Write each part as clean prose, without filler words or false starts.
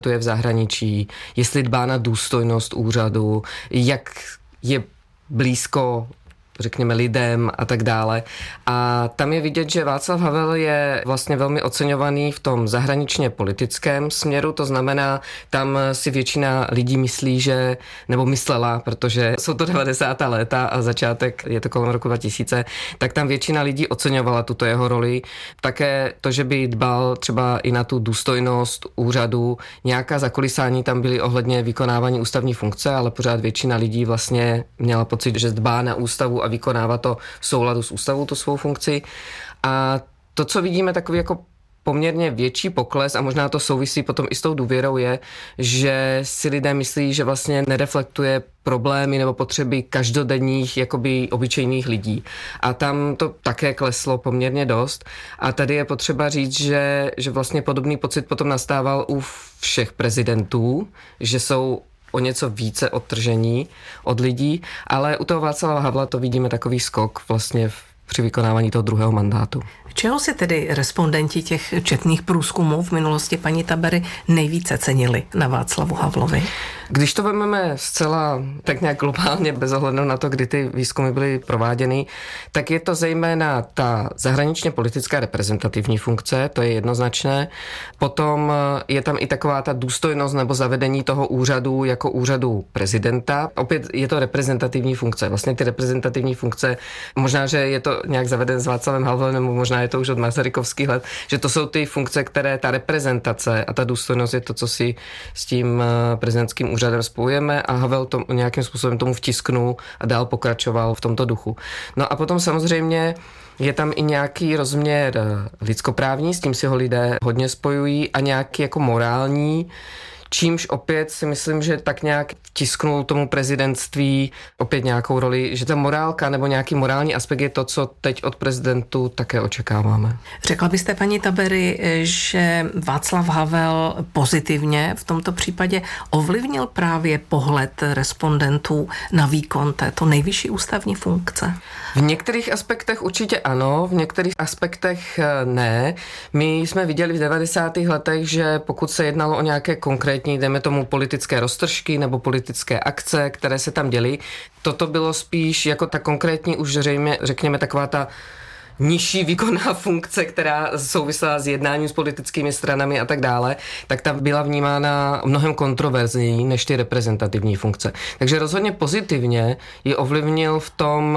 to je v zahraničí, jestli dbá na důstojnost úřadu, jak je blízko, řekněme, lidem a tak dále. A tam je vidět, že Václav Havel je vlastně velmi oceňovaný v tom zahraničně politickém směru, to znamená, tam si většina lidí myslí, že, nebo myslela, protože jsou to 90. léta a začátek je to kolem roku 2000, tak tam většina lidí oceňovala tuto jeho roli. Také to, že by dbal třeba i na tu důstojnost úřadu, nějaká zakulisání tam byly ohledně vykonávání ústavní funkce, ale pořád většina lidí vlastně měla pocit, že dbá na ústavu a vykonává to v souladu s ústavou, tu svou funkci. A to, co vidíme, takový jako poměrně větší pokles, a možná to souvisí potom i s tou důvěrou, je, že si lidé myslí, že vlastně nereflektuje problémy nebo potřeby každodenních, jakoby obyčejných lidí. A tam to také kleslo poměrně dost. A tady je potřeba říct, že vlastně podobný pocit potom nastával u všech prezidentů, že jsou o něco více odtržení od lidí, ale u toho Václava Havla to vidíme takový skok vlastně při vykonávání toho druhého mandátu. Čeho si tedy respondenti těch četných průzkumů v minulosti, paní Tabery, nejvíce cenili na Václavu Havlovi? Když to vezmeme zcela tak nějak globálně, bez ohledu na to, kdy ty výzkumy byly prováděny, tak je to zejména ta zahraničně politická reprezentativní funkce, to je jednoznačné. Potom je tam i taková ta důstojnost nebo zavedení toho úřadu jako úřadu prezidenta. Opět je to reprezentativní funkce. Vlastně ty reprezentativní funkce, možná, že je to nějak zaveden s Václavem Havlem, nebo možná je to už od masarykovských let, že to jsou ty funkce, které ta reprezentace a ta důstojnost je to, co si s tím prezidentským úřadem spojujeme, a Havel to nějakým způsobem tomu vtisknul a dál pokračoval v tomto duchu. No a potom samozřejmě je tam i nějaký rozměr lidskoprávní, s tím si ho lidé hodně spojují, a nějaký jako morální, čímž opět si myslím, že tak nějak vtisknul tomu prezidentství opět nějakou roli, že ta morálka nebo nějaký morální aspekt je to, co teď od prezidentu také očekáváme. Řekla byste, paní Tabery, že Václav Havel pozitivně v tomto případě ovlivnil právě pohled respondentů na výkon této nejvyšší ústavní funkce? V některých aspektech určitě ano, v některých aspektech ne. My jsme viděli v 90. letech, že pokud se jednalo o nějaké konkrétní, dejme tomu politické roztržky nebo politické akce, které se tam děly, toto bylo spíš jako ta konkrétní už řekněme taková ta nižší výkonná funkce, která souvisela s jednáním s politickými stranami a tak dále, tak ta byla vnímána mnohem kontroverzněji než ty reprezentativní funkce. Takže rozhodně pozitivně ji ovlivnil v tom,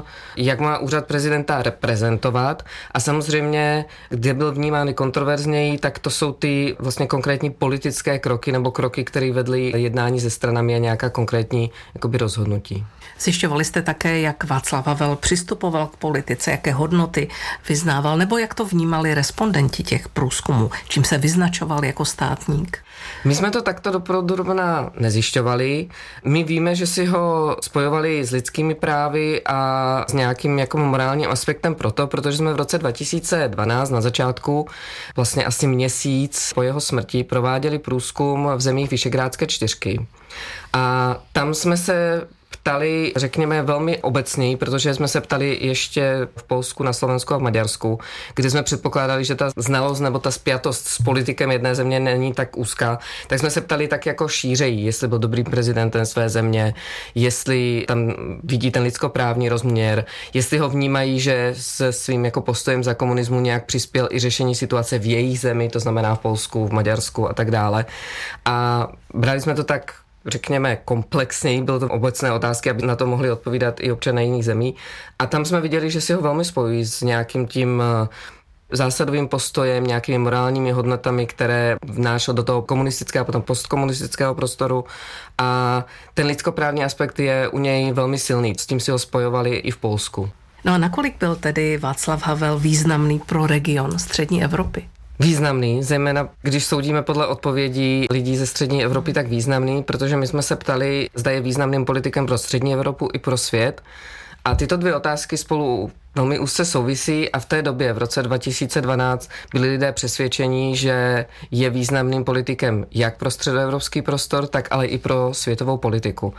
jak má úřad prezidenta reprezentovat, a samozřejmě, kde byl vnímán kontroverzněji, tak to jsou ty vlastně konkrétní politické kroky nebo kroky, které vedly jednání se stranami a nějaká konkrétní jakoby rozhodnutí. Zjišťovali jste také, jak Václav Havel přistupoval k politice, jaké hodnoty vyznával, nebo jak to vnímali respondenti těch průzkumů, čím se vyznačoval jako státník? My jsme to takto dopodrobna nezjišťovali. My víme, že si ho spojovali s lidskými právy a s nějakým jako morálním aspektem protože jsme v roce 2012 na začátku, vlastně asi měsíc po jeho smrti, prováděli průzkum v zemích Visegrádské čtyřky. A tam jsme se ptali, řekněme, velmi obecněji, protože jsme se ptali ještě v Polsku, na Slovensku a v Maďarsku, kde jsme předpokládali, že ta znalost nebo ta spjatost s politikem jedné země není tak úzká, tak jsme se ptali tak jako šířejí, jestli byl dobrým prezidentem své země, jestli tam vidí ten lidskoprávní rozměr, jestli ho vnímají, že se svým jako postojem za komunismu nějak přispěl i řešení situace v jejich zemi, to znamená v Polsku, v Maďarsku a tak dále. A brali jsme to tak, řekněme, komplexněji, byly to obecné otázky, aby na to mohli odpovídat i občané jiných zemí. A tam jsme viděli, že si ho velmi spojují s nějakým tím zásadovým postojem, nějakými morálními hodnotami, které vnášel do toho komunistického a potom postkomunistického prostoru. A ten lidskoprávní aspekt je u něj velmi silný. S tím si ho spojovali i v Polsku. No a nakolik byl tedy Václav Havel významný pro region střední Evropy? Významný, zejména když soudíme podle odpovědí lidí ze střední Evropy, tak významný, protože my jsme se ptali, zda je významným politikem pro střední Evropu i pro svět. A tyto dvě otázky spolu velmi úzce souvisí a v té době, v roce 2012, byli lidé přesvědčení, že je významným politikem jak pro středoevropský prostor, tak ale i pro světovou politiku.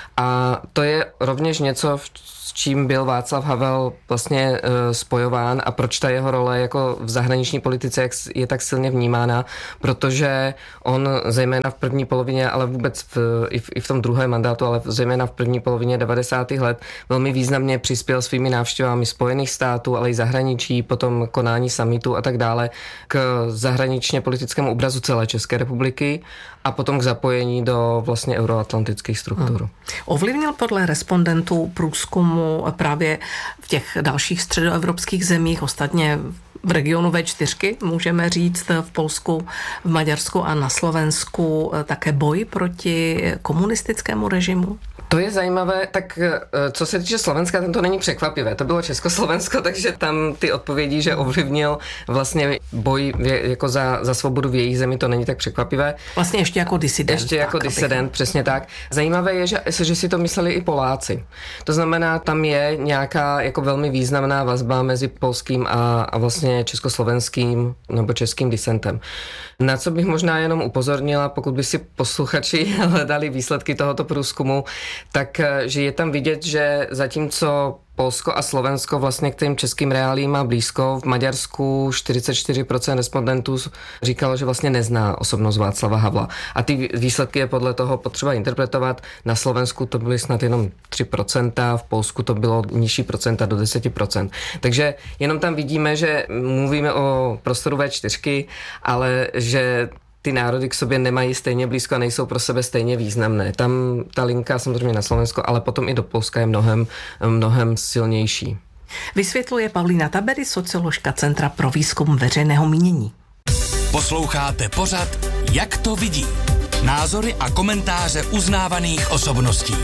A to je rovněž něco, s čím byl Václav Havel vlastně spojován a proč ta jeho role jako v zahraniční politice je tak silně vnímána, protože on zejména v první polovině, ale vůbec i v tom druhém mandátu, ale zejména v první polovině 90. let velmi významně přispěl svými návštěvami Spojených států, ale i zahraničí, potom konání summitu a tak dále k zahraničně politickému obrazu celé České republiky a potom k zapojení do vlastně euroatlantických struktur. Ovlivnil podle respondentů průzkumu právě v těch dalších středoevropských zemích, ostatně v regionu V4, můžeme říct, v Polsku, v Maďarsku a na Slovensku také boj proti komunistickému režimu? To je zajímavé, tak co se týče Slovenska, tam to není překvapivé. To bylo Československo, takže tam ty odpovědi, že ovlivnil vlastně boj jako za svobodu v jejich zemi, to není tak překvapivé. Vlastně ještě jako disident. Ještě jako disident, přesně tak. Zajímavé je, že si to mysleli i Poláci. To znamená, tam je nějaká jako velmi významná vazba mezi polským a vlastně československým nebo českým disentem. Na co bych možná jenom upozornila, pokud by si posluchači hledali výsledky tohoto průzkumu, tak že je tam vidět, že zatímco Polsko a Slovensko vlastně k těm českým reálím má blízko, v Maďarsku 44% respondentů říkalo, že vlastně nezná osobnost Václava Havla. A ty výsledky je podle toho potřeba interpretovat. Na Slovensku to byly snad jenom 3%, v Polsku to bylo nižší procenta do 10%. Takže jenom tam vidíme, že mluvíme o prostoru V4, ale že ty národy k sobě nemají stejně blízko a nejsou pro sebe stejně významné. Tam ta linka samozřejmě na Slovensko, ale potom i do Polska je mnohem silnější. Vysvětluje Paulína Tabery, socioložka Centra pro výzkum veřejného mínění. Posloucháte pořad Jak to vidí? Názory a komentáře uznávaných osobností.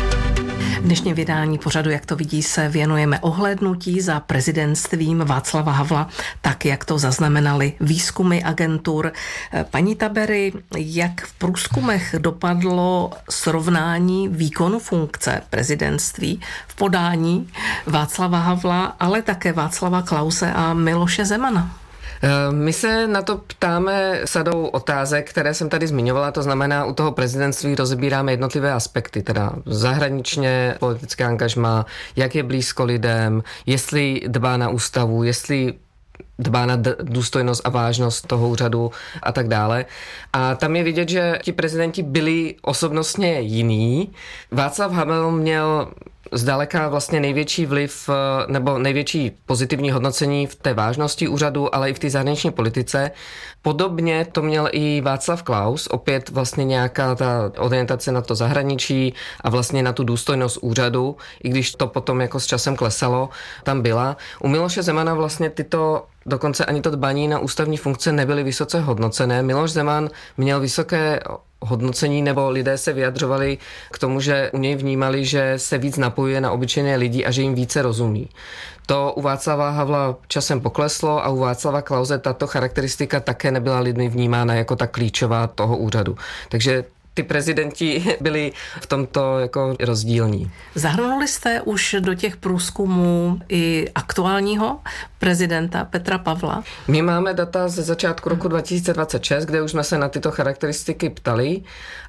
V dnešním vydání pořadu Jak to vidí se věnujeme ohlédnutí za prezidentstvím Václava Havla, tak jak to zaznamenali výzkumy agentur. Paní Tabery, jak v průzkumech dopadlo srovnání výkonu funkce prezidentství v podání Václava Havla, ale také Václava Klause a Miloše Zemana? My se na to ptáme sadou otázek, které jsem tady zmiňovala, to znamená, u toho prezidentství rozebíráme jednotlivé aspekty, teda zahraničně politické angažmá, jak je blízko lidem, jestli dbá na ústavu, jestli dbá na důstojnost a vážnost toho úřadu a tak dále. A tam je vidět, že ti prezidenti byli osobnostně jiný. Václav Havel měl zdaleka vlastně největší vliv nebo největší pozitivní hodnocení v té vážnosti úřadu, ale i v té zahraniční politice. Podobně to měl i Václav Klaus, opět vlastně nějaká ta orientace na to zahraničí a vlastně na tu důstojnost úřadu, i když to potom jako s časem klesalo, tam byla. U Miloše Zemana vlastně dokonce ani to dbaní na ústavní funkce nebyly vysoce hodnocené. Miloš Zeman měl vysoké hodnocení, nebo lidé se vyjadřovali k tomu, že u něj vnímali, že se víc napojuje na obyčejné lidi a že jim více rozumí. To u Václava Havla časem pokleslo a u Václava Klause tato charakteristika také nebyla lidmi vnímána jako ta klíčová toho úřadu. Takže ty prezidenti byli v tomto jako rozdílní. Zahrnuli jste už do těch průzkumů i aktuálního prezidenta Petra Pavla? My máme data ze začátku roku 2026, kde už jsme se na tyto charakteristiky ptali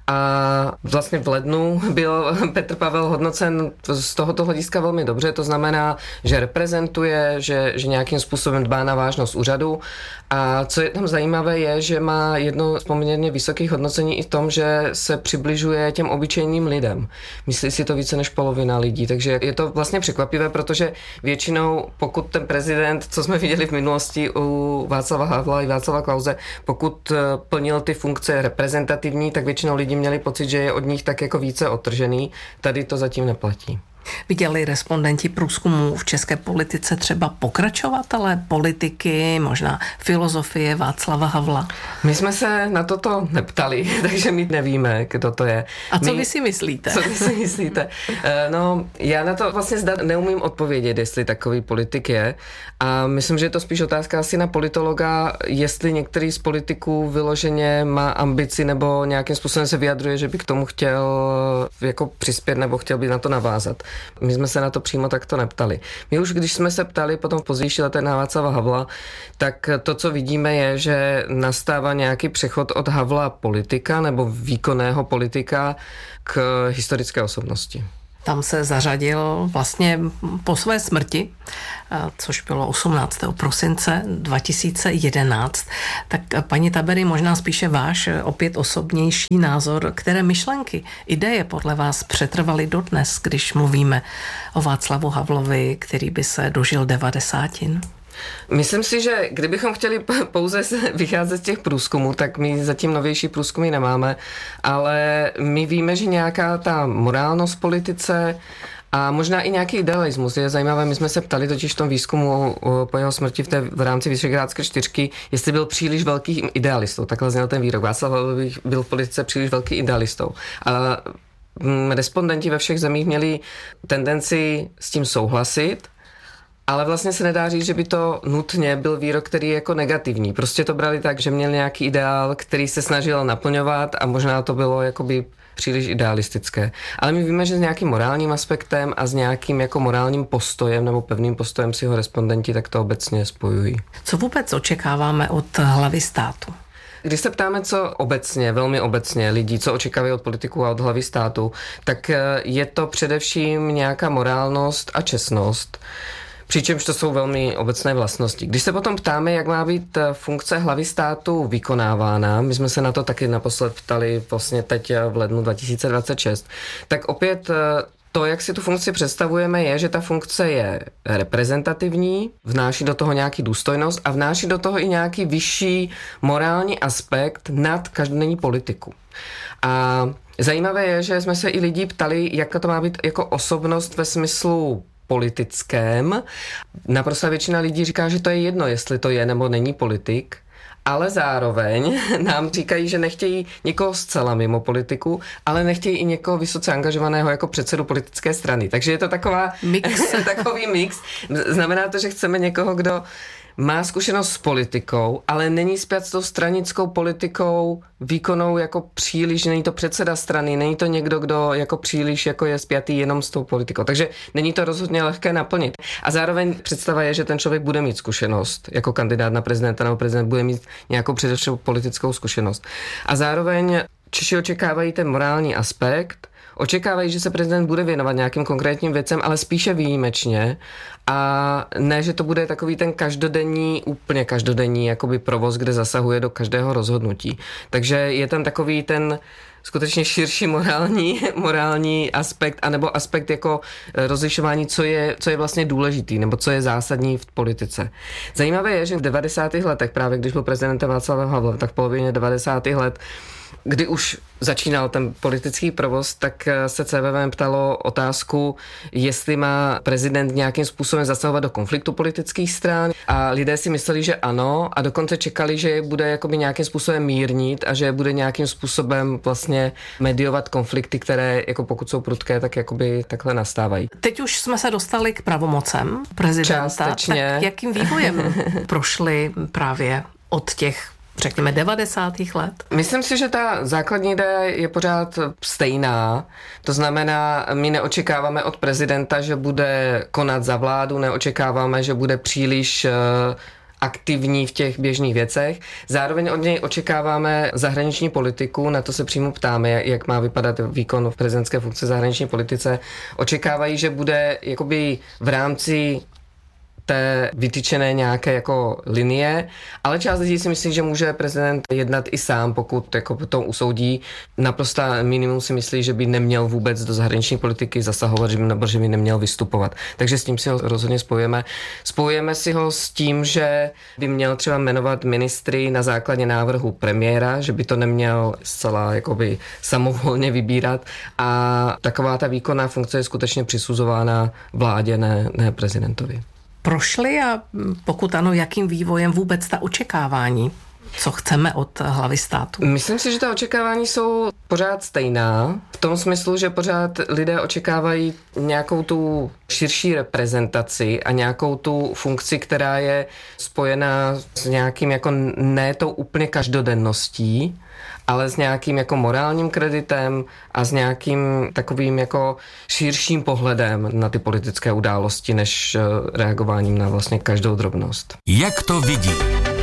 a vlastně v lednu byl Petr Pavel hodnocen z tohoto hlediska velmi dobře, to znamená, že reprezentuje, že nějakým způsobem dbá na vážnost úřadu a co je tam zajímavé je, že má jedno z poměrně vysokých hodnocení i v tom, že se přibližuje těm obyčejným lidem. Myslí si to více než polovina lidí, takže je to vlastně překvapivé, protože většinou, pokud ten prezident, co jsme viděli v minulosti u Václava Havla i Václava Klause, pokud plnil ty funkce reprezentativní, tak většinou lidi měli pocit, že je od nich tak jako více odtržený. Tady to zatím neplatí. Viděli respondenti průzkumu v české politice třeba pokračovatele politiky, možná filozofie Václava Havla? My jsme se na toto neptali, takže my nevíme, kdo to je. A co vy si myslíte? Co vy si myslíte? No, já na to vlastně neumím odpovědět, jestli takový politik je. A myslím, že je to spíš otázka asi na politologa, jestli některý z politiků vyloženě má ambici nebo nějakým způsobem se vyjadřuje, že by k tomu chtěl jako přispět nebo chtěl by na to navázat. My jsme se na to přímo takto neptali. My už když jsme se ptali potom v pozdější letech na Václava Havla, tak to, co vidíme, je, že nastává nějaký přechod od Havla politika nebo výkonného politika k historické osobnosti. Tam se zařadil vlastně po své smrti, což bylo 18. prosince 2011. Tak paní Tabery, možná spíše váš opět osobnější názor, které myšlenky, ideje podle vás přetrvaly dodnes, když mluvíme o Václavu Havlovi, který by se dožil 90. Myslím si, že kdybychom chtěli pouze vycházet z těch průzkumů, tak my zatím novější průzkumy nemáme, ale my víme, že nějaká ta morálnost v politice a možná i nějaký idealismus je zajímavé. My jsme se ptali totiž v tom výzkumu po jeho smrti v rámci Visegrádské čtyřky, jestli byl příliš velkým idealistou. Takhle zněl ten výrok. Václav Havel byl v politice příliš velký idealistou. A respondenti ve všech zemích měli tendenci s tím souhlasit, ale vlastně se nedá říct, že by to nutně byl výrok, který je jako negativní. Prostě to brali tak, že měl nějaký ideál, který se snažil naplňovat a možná to bylo jakoby příliš idealistické. Ale my víme, že s nějakým morálním aspektem a s nějakým jako morálním postojem nebo pevným postojem si ho respondenti tak to obecně spojují. Co vůbec očekáváme od hlavy státu? Když se ptáme, co obecně, velmi obecně lidí, co očekávají od politiků a od hlavy státu, tak je to především nějaká morálnost a čestnost. Přičemž to jsou velmi obecné vlastnosti. Když se potom ptáme, jak má být funkce hlavy státu vykonávána, my jsme se na to taky naposled ptali vlastně teď v lednu 2026, tak opět to, jak si tu funkci představujeme, je, že ta funkce je reprezentativní, vnáší do toho nějaký důstojnost a vnáší do toho i nějaký vyšší morální aspekt nad každodenní politiku. A zajímavé je, že jsme se i lidí ptali, jak to má být jako osobnost ve smyslu politickém. Naprosto většina lidí říká, že to je jedno, jestli to je nebo není politik, ale zároveň nám říkají, že nechtějí někoho zcela mimo politiku, ale nechtějí i někoho vysoce angažovaného jako předsedu politické strany. Takže je to takový mix. Znamená to, že chceme někoho, kdo má zkušenost s politikou, ale není spjat s tou stranickou politikou výkonnou jako příliš, není to předseda strany, není to někdo, kdo jako příliš jako je spjatý jenom s tou politikou. Takže není to rozhodně lehké naplnit. A zároveň představa je, že ten člověk bude mít zkušenost jako kandidát na prezidenta nebo prezident bude mít nějakou především politickou zkušenost. A zároveň Češi očekávají ten morální aspekt, očekávají, že se prezident bude věnovat nějakým konkrétním věcem, ale spíše výjimečně a ne, že to bude takový ten úplně každodenní jakoby provoz, kde zasahuje do každého rozhodnutí. Takže je tam takový ten skutečně širší morální aspekt, anebo aspekt jako rozlišování, co je vlastně důležitý, nebo co je zásadní v politice. Zajímavé je, že v 90. letech, právě když byl prezidentem Václav Havel, tak v polovině 90. let, kdy už začínal ten politický provoz, tak se CVV ptalo otázku, jestli má prezident nějakým způsobem zasahovat do konfliktu politických stran a lidé si mysleli, že ano a dokonce čekali, že je bude jakoby nějakým způsobem mírnit a že bude nějakým způsobem vlastně mediovat konflikty, které jako pokud jsou prudké, tak jakoby takhle nastávají. Teď už jsme se dostali k pravomocem prezidenta. Částečně. Tak jakým vývojem prošli právě od těch řekněme 90. let? Myslím si, že ta základní idea je pořád stejná. To znamená, my neočekáváme od prezidenta, že bude konat za vládu, neočekáváme, že bude příliš aktivní v těch běžných věcech. Zároveň od něj očekáváme zahraniční politiku, na to se přímo ptáme, jak má vypadat výkon v prezidentské funkci zahraniční politice. Očekávají, že bude jakoby v rámci té vytyčené nějaké jako linie, ale část lidí si myslí, že může prezident jednat i sám, pokud jako potom usoudí. Naprosto minimum si myslí, že by neměl vůbec do zahraniční politiky zasahovat, nebo že by neměl vystupovat. Takže s tím si ho rozhodně spojujeme. Spojujeme si ho s tím, že by měl třeba jmenovat ministry na základě návrhu premiéra, že by to neměl zcela jakoby samovolně vybírat a taková ta výkonná funkce je skutečně přisuzována vládě, ne prezidentovi. Prošly a pokud ano, jakým vývojem vůbec ta očekávání? Co chceme od hlavy státu? Myslím si, že ta očekávání jsou pořád stejná. V tom smyslu, že pořád lidé očekávají nějakou tu širší reprezentaci a nějakou tu funkci, která je spojená s nějakým jako ne tou úplně každodenností, ale s nějakým jako morálním kreditem a s nějakým takovým jako širším pohledem na ty politické události, než reagováním na vlastně každou drobnost. Jak to vidí?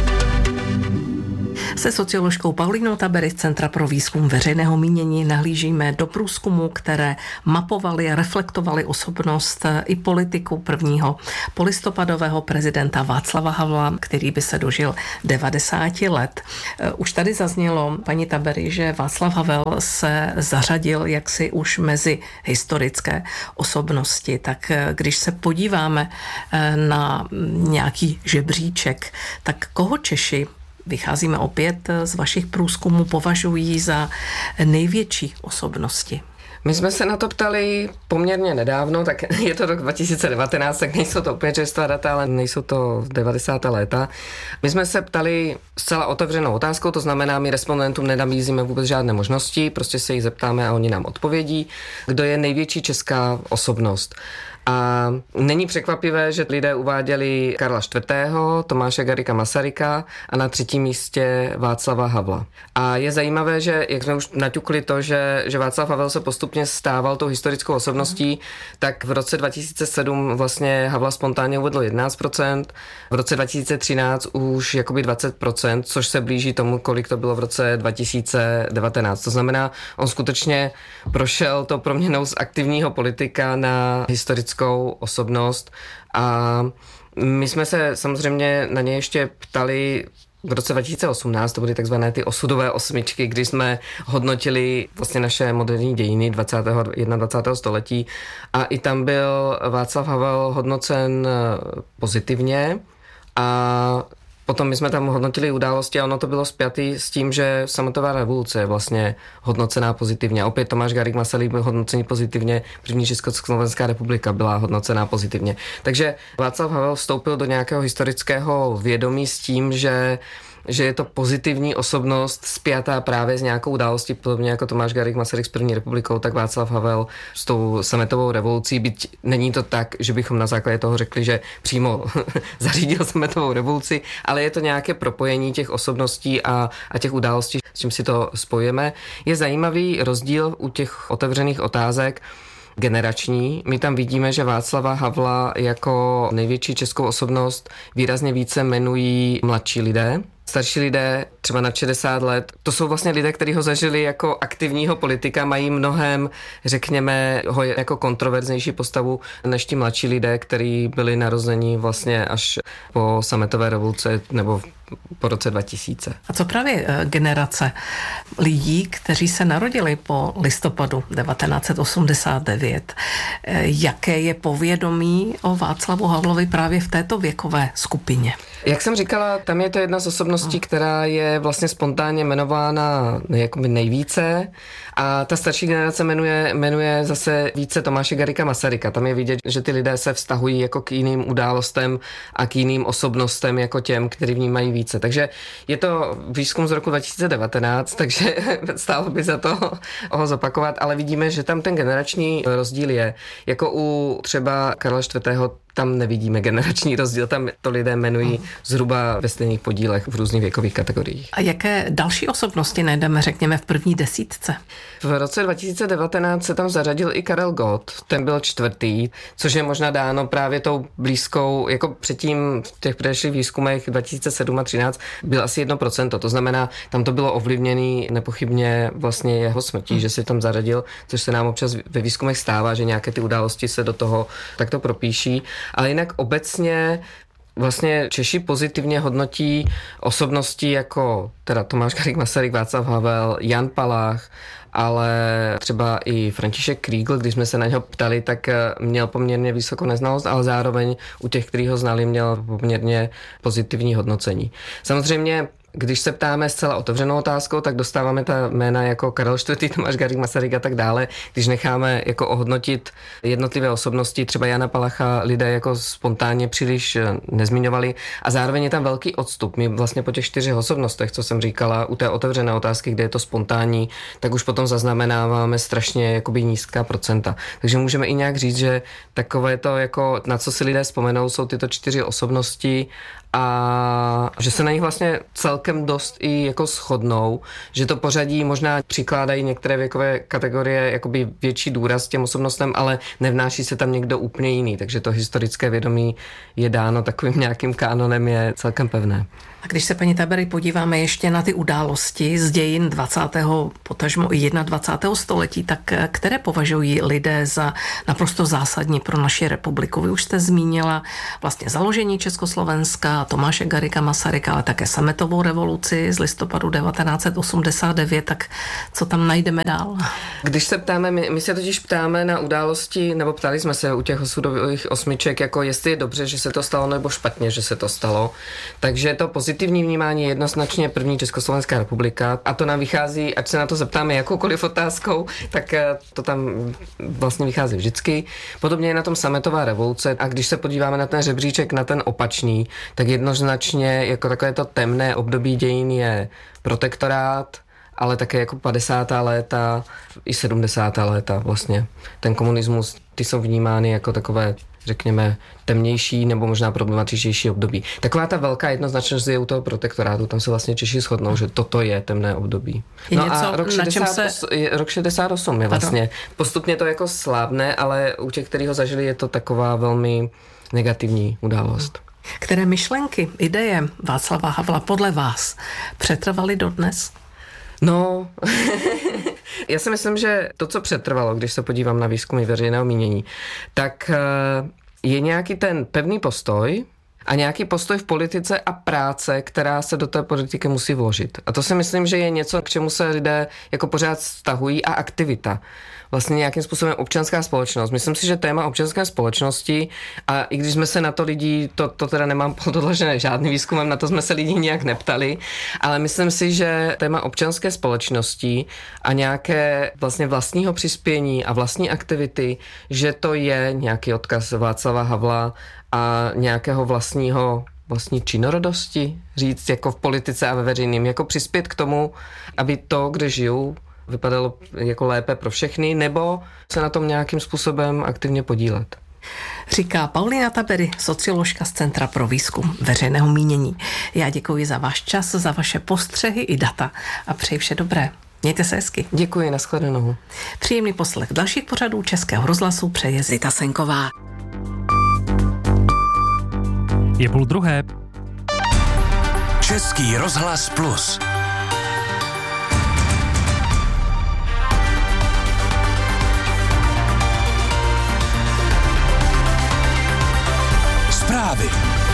Se socioložkou Paulínou Tabery z Centra pro výzkum veřejného mínění nahlížíme do průzkumu, které mapovaly a reflektovaly osobnost i politiku prvního polistopadového prezidenta Václava Havla, který by se dožil 90 let. Už tady zaznělo, paní Tabery, že Václav Havel se zařadil jaksi už mezi historické osobnosti. Tak když se podíváme na nějaký žebříček, tak koho Češi, vycházíme opět z vašich průzkumů, považují za největší osobnosti? My jsme se na to ptali poměrně nedávno, tak je to rok 2019, tak nejsou to úplně čerstvá data, ale nejsou to 90. léta. My jsme se ptali zcela otevřenou otázkou, to znamená, my respondentům nenabízíme vůbec žádné možnosti, prostě se jich zeptáme a oni nám odpovědí, kdo je největší česká osobnost. A není překvapivé, že lidé uváděli Karla IV., Tomáše Garrigua Masaryka a na třetím místě Václava Havla. A je zajímavé, že jak jsme už naťukli to, že Václav Havel se postupně stával tou historickou osobností, tak v roce 2007 vlastně Havla spontánně uvedl 11%, v roce 2013 už jakoby 20%, což se blíží tomu, kolik to bylo v roce 2019. To znamená, on skutečně prošel to proměnou z aktivního politika na historickou osobnost a my jsme se samozřejmě na ně ještě ptali v roce 2018, to byly takzvané ty osudové osmičky, kdy jsme hodnotili vlastně naše moderní dějiny 21. století a i tam byl Václav Havel hodnocen pozitivně a potom my jsme tam hodnotili události a ono to bylo spjaté s tím, že sametová revoluce je vlastně hodnocená pozitivně. Opět Tomáš Garrigue Masaryk byl hodnocený pozitivně, první Československá republika byla hodnocená pozitivně. Takže Václav Havel vstoupil do nějakého historického vědomí s tím, že je to pozitivní osobnost spjatá právě s nějakou událostí, podobně jako Tomáš Garrigue Masaryk s první republikou, tak Václav Havel s tou sametovou revolucí, byť není to tak, že bychom na základě toho řekli, že přímo zařídil sametovou revoluci, ale je to nějaké propojení těch osobností a těch událostí, s čím si to spojíme. Je zajímavý rozdíl u těch otevřených otázek generační. My tam vidíme, že Václava Havla jako největší českou osobnost výrazně více jmenují mladší lidé. Starší lidé, třeba na 60 let, to jsou vlastně lidé, kteří ho zažili jako aktivního politika, mají mnohem, řekněme, ho jako kontroverznější postavu než ti mladší lidé, kteří byli narození vlastně až po sametové revoluce nebo po roce 2000. A co právě generace lidí, kteří se narodili po listopadu 1989? Jaké je povědomí o Václavu Havlovi právě v této věkové skupině? Jak jsem říkala, tam je to jedna z osobností, která je vlastně spontánně jmenována jakoby nejvíce a ta starší generace jmenuje zase více Tomáše Garrigua Masaryka. Tam je vidět, že ty lidé se vztahují jako k jiným událostem a k jiným osobnostem jako těm, který vnímají více. Takže je to výzkum z roku 2019, takže stálo by za to ho zopakovat, ale vidíme, že tam ten generační rozdíl je. Jako u třeba Karla IV. Tam nevidíme generační rozdíl, tam to lidé jmenují zhruba ve stejných podílech v různých věkových kategoriích. A jaké další osobnosti najdeme, řekněme, v první desítce? V roce 2019 se tam zařadil i Karel Gott, ten byl čtvrtý, což je možná dáno právě tou blízkou, jako předtím v těch předešlých výzkumech 2007 a 2013 byl asi 1%, to znamená, tam to bylo ovlivněné nepochybně vlastně jeho smrtí, že se tam zařadil, což se nám občas ve výzkumech stává, že nějaké ty události se do toho takto propíší. Ale jinak obecně vlastně Češi pozitivně hodnotí osobnosti jako teda Tomáš Garrigue Masaryk, Václav Havel, Jan Palach, ale třeba i František Krígl, když jsme se na něho ptali, tak měl poměrně vysokou neznalost, ale zároveň u těch, kteří ho znali, měl poměrně pozitivní hodnocení. Samozřejmě když se ptáme zcela otevřenou otázkou, tak dostáváme ta jména jako Karel IV., Tomáš Garrigue Masaryk a tak dále. Když necháme jako ohodnotit jednotlivé osobnosti, třeba Jana Palacha, lidé jako spontánně příliš nezmiňovali a zároveň je tam velký odstup. My vlastně po těch 4 osobnostech, co jsem říkala, u té otevřené otázky, kde je to spontánní, tak už potom zaznamenáváme strašně jakoby nízká procenta. Takže můžeme i nějak říct, že takové to, jako na co si lidé vzpomenou, jsou tyto 4 osobnosti a že se na nich vlastně celkem dost i jako shodnou, že to pořadí možná přikládají některé věkové kategorie jakoby větší důraz těm osobnostem, ale nevnáší se tam někdo úplně jiný, takže to historické vědomí je dáno takovým nějakým kánonem, je celkem pevné. A když se, paní Tabery, podíváme ještě na ty události z dějin 20. potažmo i 21. století, tak které považují lidé za naprosto zásadní pro naši republiku? Vy už jste zmínila vlastně založení Československa, Tomáše Garrigua Masaryka, ale také sametovou revoluci z listopadu 1989, tak co tam najdeme dál? Když se ptáme, my se totiž ptáme na události, nebo ptali jsme se u těch osudových osmiček, jako jestli je dobře, že se to stalo, nebo špatně, že se to stalo. Takže to pozitivní vnímání je jednoznačně první Československá republika a to nám vychází, ať se na to zeptáme jakoukoliv otázkou, tak to tam vlastně vychází vždycky. Podobně je na tom sametová revoluce a když se podíváme na ten žebříček, na ten opačný, tak jednoznačně jako takové to temné období dějin je protektorát, ale také jako 50. léta i 70. léta vlastně. Ten komunismus, ty jsou vnímány jako takové, řekněme, temnější nebo možná problematičtější období. Taková ta velká jednoznačnost je u toho protektorátu, tam se vlastně Češi shodnou, že toto je temné období. A rok 68 je vlastně. Postupně to jako slábne, ale u těch, kteří ho zažili, je to taková velmi negativní událost. Které myšlenky, ideje Václava Havla podle vás přetrvaly dodnes? No, já si myslím, že to, co přetrvalo, když se podívám na výzkumy veřejného mínění, tak je nějaký ten pevný postoj a nějaký postoj v politice a práce, která se do té politiky musí vložit. A to si myslím, že je něco, k čemu se lidé jako pořád vztahují, a aktivita. Vlastně nějakým způsobem občanská společnost. Myslím si, že téma občanské společnosti, a i když jsme se na to lidí, to teda nemám podložené žádným výzkumem, na to jsme se lidí nějak neptali, ale myslím si, že téma občanské společnosti a nějaké vlastně vlastního přispění a vlastní aktivity, že to je nějaký odkaz Václava Havla a nějakého vlastní činorodosti, říct jako v politice a ve veřejným, jako přispět k tomu, aby to, kde žijou, vypadalo jako lépe pro všechny, nebo se na tom nějakým způsobem aktivně podílet. Říká Paulína Tabery, socioložka z Centra pro výzkum veřejného mínění. Já děkuji za váš čas, za vaše postřehy i data a přeji vše dobré. Mějte se hezky. Děkuji, nashledanou. Příjemný poslech dalších pořadů Českého rozhlasu přeje Zita Senková. Je 12:30. Český rozhlas Plus. Zprávy.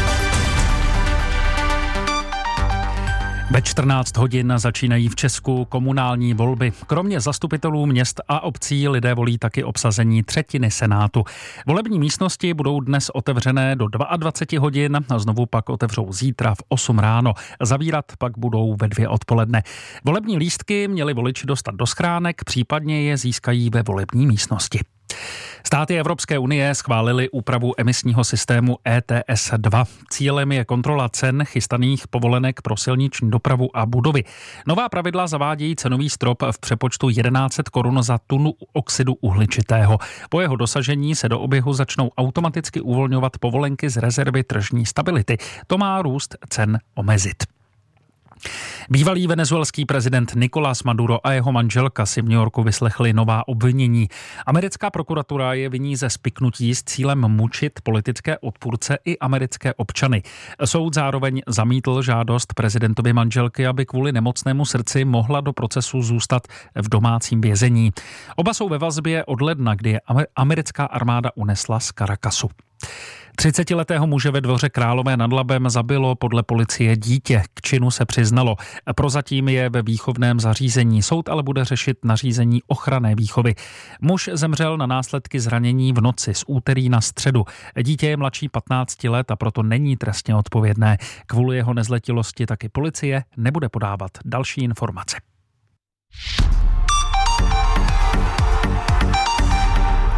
Ve 14 hodin začínají v Česku komunální volby. Kromě zastupitelů měst a obcí lidé volí taky obsazení třetiny Senátu. Volební místnosti budou dnes otevřené do 22 hodin a znovu pak otevřou zítra v 8 ráno. Zavírat pak budou ve 2 odpoledne. Volební lístky měli voliči dostat do schránek, případně je získají ve volební místnosti. Státy Evropské unie schválily úpravu emisního systému ETS 2. Cílem je kontrola cen chystaných povolenek pro silniční dopravu a budovy. Nová pravidla zavádějí cenový strop v přepočtu 1100 korun za tunu oxidu uhličitého. Po jeho dosažení se do oběhu začnou automaticky uvolňovat povolenky z rezervy tržní stability. To má růst cen omezit. Bývalý venezuelský prezident Nicolás Maduro a jeho manželka si v New Yorku vyslechli nová obvinění. Americká prokuratura je viní ze spiknutí s cílem mučit politické odpůrce i americké občany. Soud zároveň zamítl žádost prezidentovy manželky, aby kvůli nemocnému srdci mohla do procesu zůstat v domácím vězení. Oba jsou ve vazbě od ledna, kdy je americká armáda unesla z Caracasu. 30letého muže ve Dvoře Králové nad Labem zabilo podle policie dítě. K činu se přiznalo. Prozatím je ve výchovném zařízení. Soud ale bude řešit nařízení ochranné výchovy. Muž zemřel na následky zranění v noci z úterý na středu. Dítě je mladší 15 let a proto není trestně odpovědné. Kvůli jeho nezletilosti taky policie nebude podávat další informace.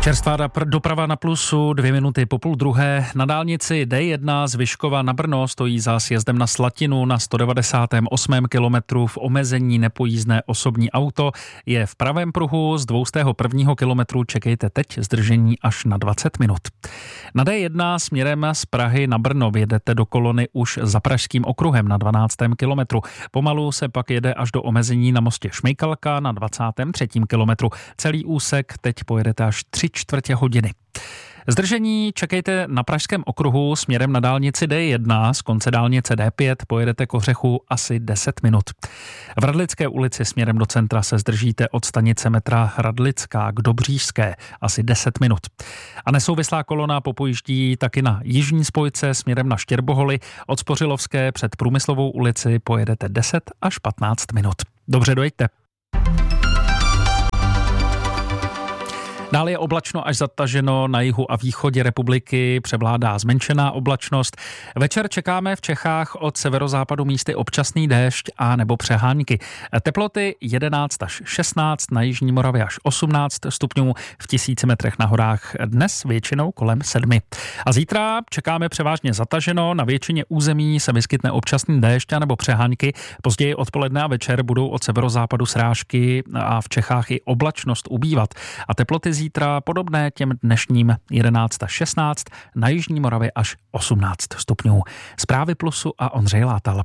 Čerstvá doprava na Plusu, 2 minuty po 12:30. Na dálnici D1 z Vyškova na Brno stojí za sjezdem na Slatinu na 198. kilometru v omezení nepojízdné osobní auto. Je v pravém pruhu, z 201. kilometru čekejte teď zdržení až na 20 minut. Na D1 směrem z Prahy na Brno vjedete do kolony už za Pražským okruhem na 12. kilometru. Pomalu se pak jede až do omezení na mostě Šmejkalka na 23. kilometru. Celý úsek teď pojedete až 3/4 hodiny. Zdržení čekejte na Pražském okruhu směrem na dálnici D1, z konce dálnice D5 pojedete k Ořechu asi 10 minut. V Radlické ulici směrem do centra se zdržíte od stanice metra Radlická k Dobřížské asi 10 minut. A nesouvislá kolona popojíždí taky na jižní spojce směrem na Štěrboholy. Od Spořilovské před Průmyslovou ulici pojedete 10 až 15 minut. Dobře, dojďte. Dále je oblačno až zataženo na jihu a východě republiky, převládá zmenšená oblačnost. Večer čekáme v Čechách od severozápadu místy občasný déšť a nebo přehánky. Teploty 11 až 16, na jižní Moravě až 18 stupňů, v 1000 metrech na horách dnes většinou kolem 7. A zítra čekáme převážně zataženo, na většině území se vyskytne občasný déšť a nebo přehánky. Později odpoledne a večer budou od severozápadu srážky a v Čechách i oblačnost ubývat. A teploty zítra podobné těm dnešním 11 až 16, na jižní Moravě až 18 stupňů. Zprávy Plusu a Ondřej Látal.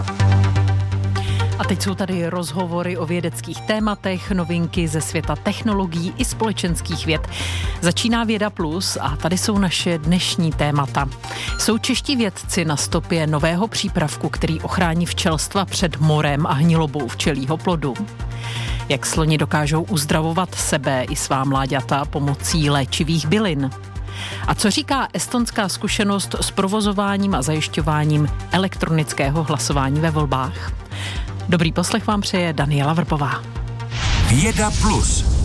A teď jsou tady rozhovory o vědeckých tématech, novinky ze světa technologií i společenských věd. Začíná Věda Plus a tady jsou naše dnešní témata. Jsou čeští vědci na stopě nového přípravku, který ochrání včelstva před morem a hnilobou včelího plodu. Jak sloni dokážou uzdravovat sebe i svá mláďata pomocí léčivých bylin. A co říká estonská zkušenost s provozováním a zajišťováním elektronického hlasování ve volbách? Dobrý poslech vám přeje Daniela Vrpová. Věda Plus.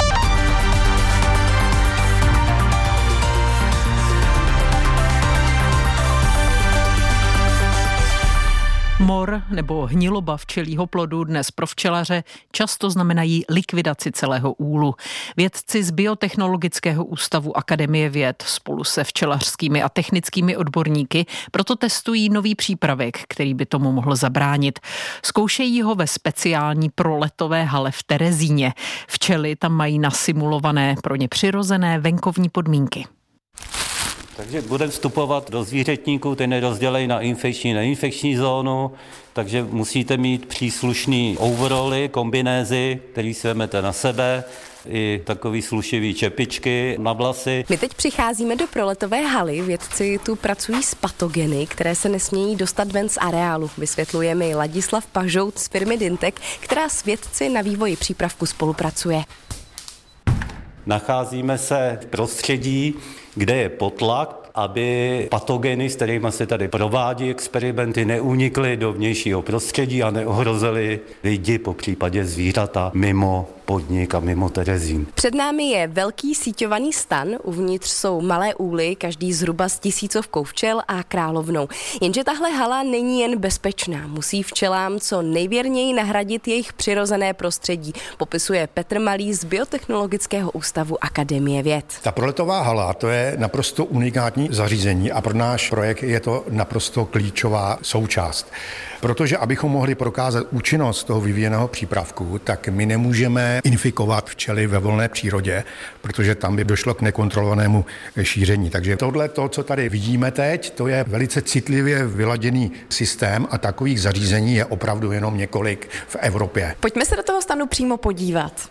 Mor nebo hniloba včelího plodu dnes pro včelaře často znamenají likvidaci celého úlu. Vědci z Biotechnologického ústavu Akademie věd spolu se včelařskými a technickými odborníky proto testují nový přípravek, který by tomu mohl zabránit. Zkoušejí ho ve speciální proletové hale v Terezíně. Včely tam mají nasimulované pro ně přirozené venkovní podmínky. Takže budeme vstupovat do zvířetníků, ten je rozdělený na infekční a neinfekční zónu, takže musíte mít příslušný overoly, kombinézy, který si vezmete na sebe, i takový slušivý čepičky na vlasy. My teď přicházíme do proletové haly, vědci tu pracují s patogeny, které se nesmějí dostat ven z areálu. Vysvětluje mi Ladislav Pažout z firmy Dyntek, která s vědci na vývoji přípravku spolupracuje. Nacházíme se v prostředí, kde je potlak, aby patogeny, s kterými se tady provádí experimenty, neunikly do vnějšího prostředí a neohrozily lidi, popřípadě zvířata, mimo podnik a mimo Terezín. Před námi je velký síťovaný stan, uvnitř jsou malé úly, každý zhruba s 1000 včel a královnou. Jenže tahle hala není jen bezpečná, musí včelám co nejvěrněji nahradit jejich přirozené prostředí, popisuje Petr Malý z Biotechnologického ústavu Akademie věd. Ta proletová hala, to je naprosto unikátní zařízení a pro náš projekt je to naprosto klíčová součást. Protože abychom mohli prokázat účinnost toho vyvíjeného přípravku, tak my nemůžeme infikovat včely ve volné přírodě, protože tam by došlo k nekontrolovanému šíření. Takže tohle, co tady vidíme teď, to je velice citlivě vyladěný systém a takových zařízení je opravdu jenom několik v Evropě. Pojďme se do toho stanu přímo podívat.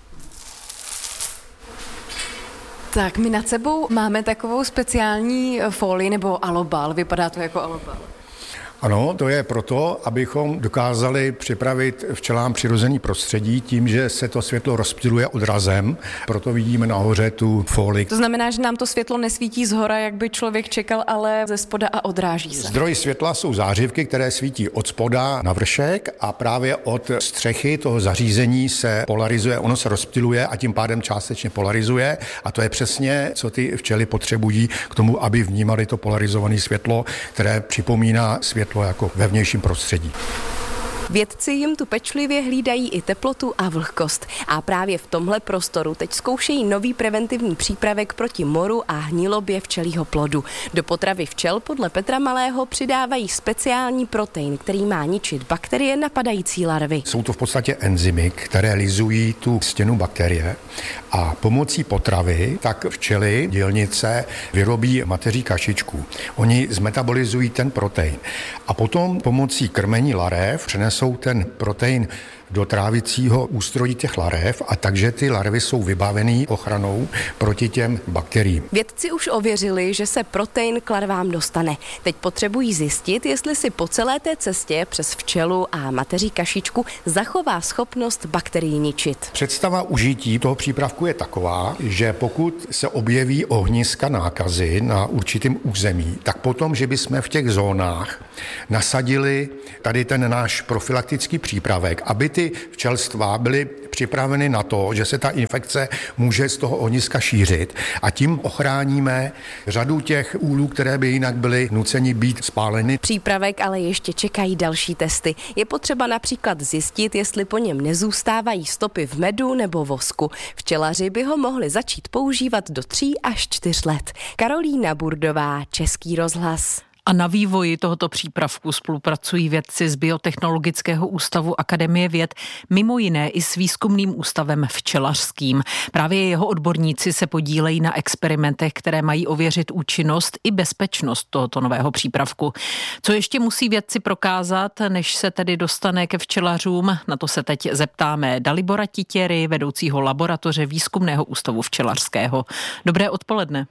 Tak, my nad sebou máme takovou speciální folii nebo alobal, vypadá to jako alobal. Ano, to je proto, abychom dokázali připravit včelám přirozený prostředí tím, že se to světlo rozptyluje odrazem, proto vidíme nahoře tu folii. To znamená, že nám to světlo nesvítí zhora, jak by člověk čekal, ale ze spoda a odráží se. Zdroj světla jsou zářivky, které svítí od spoda na vršek a právě od střechy toho zařízení se polarizuje, ono se rozptyluje a tím pádem částečně polarizuje a to je přesně, co ty včely potřebují k tomu, aby vnímali to polarizované světlo, které připomíná světlo jako ve vnějším prostředí. Vědci jim tu pečlivě hlídají i teplotu a vlhkost. A právě v tomhle prostoru teď zkoušejí nový preventivní přípravek proti moru a hnilobě včelího plodu. Do potravy včel podle Petra Malého přidávají speciální protein, který má ničit bakterie napadající larvy. Jsou to v podstatě enzymy, které lizují tu stěnu bakterie a pomocí potravy tak včely, dělnice vyrobí mateří kašičku. Oni zmetabolizují ten protein a potom pomocí krmení larev přenesou ten protein do trávicího ústrojí těch larev a takže ty larvy jsou vybavený ochranou proti těm bakteriím. Vědci už ověřili, že se protein k larvám dostane. Teď potřebují zjistit, jestli si po celé té cestě přes včelu a mateří kašičku zachová schopnost bakterií ničit. Představa užití toho přípravku je taková, že pokud se objeví ohniska nákazy na určitém území, tak potom, že bychom v těch zónách nasadili tady ten náš profylaktický přípravek, aby ty včelstva byly připraveny na to, že se ta infekce může z toho ohniska šířit a tím ochráníme řadu těch úlů, které by jinak byly nuceni být spáleny. Přípravek ale ještě čekají další testy. Je potřeba například zjistit, jestli po něm nezůstávají stopy v medu nebo vosku. Včelaři by ho mohli začít používat do 3 až 4 let. Karolína Burdová, Český rozhlas. A na vývoji tohoto přípravku spolupracují vědci z Biotechnologického ústavu Akademie věd, mimo jiné i s výzkumným ústavem včelařským. Právě jeho odborníci se podílejí na experimentech, které mají ověřit účinnost i bezpečnost tohoto nového přípravku. Co ještě musí vědci prokázat, než se tedy dostane ke včelařům? Na to se teď zeptáme Dalibora Titěry, vedoucího laboratoře Výzkumného ústavu včelařského. Dobré odpoledne.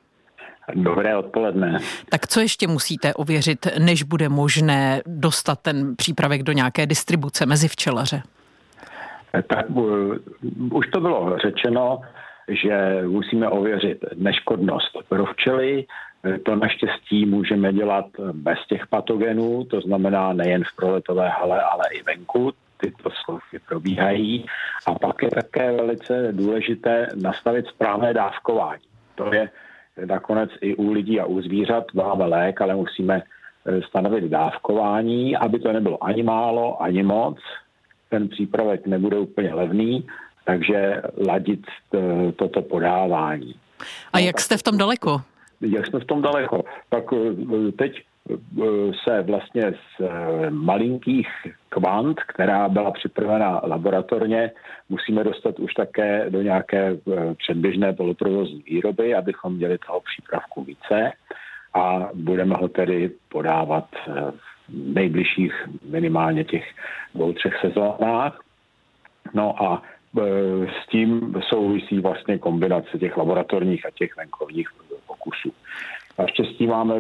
Dobré odpoledne. Tak co ještě musíte ověřit, než bude možné dostat ten přípravek do nějaké distribuce mezi včelaře? Tak už to bylo řečeno, že musíme ověřit neškodnost pro včely. To naštěstí můžeme dělat bez těch patogenů, to znamená nejen v proletové hale, ale i venku. Tyto zkoušky probíhají. A pak je také velice důležité nastavit správné dávkování. To je nakonec i u lidí a u zvířat máme lék, ale musíme stanovit dávkování, aby to nebylo ani málo, ani moc. Ten přípravek nebude úplně levný, takže ladit toto podávání. A jak jste v tom daleko? Jak jsme v tom daleko? Tak teď se vlastně z malinkých kvant, která byla připravena laboratorně, musíme dostat už také do nějaké předběžné poloprovozní výroby, abychom měli toho přípravku více a budeme ho tedy podávat v nejbližších minimálně těch 2-3 sezónách. No a s tím souvisí vlastně kombinace těch laboratorních a těch venkovních pokusů. Naštěstí máme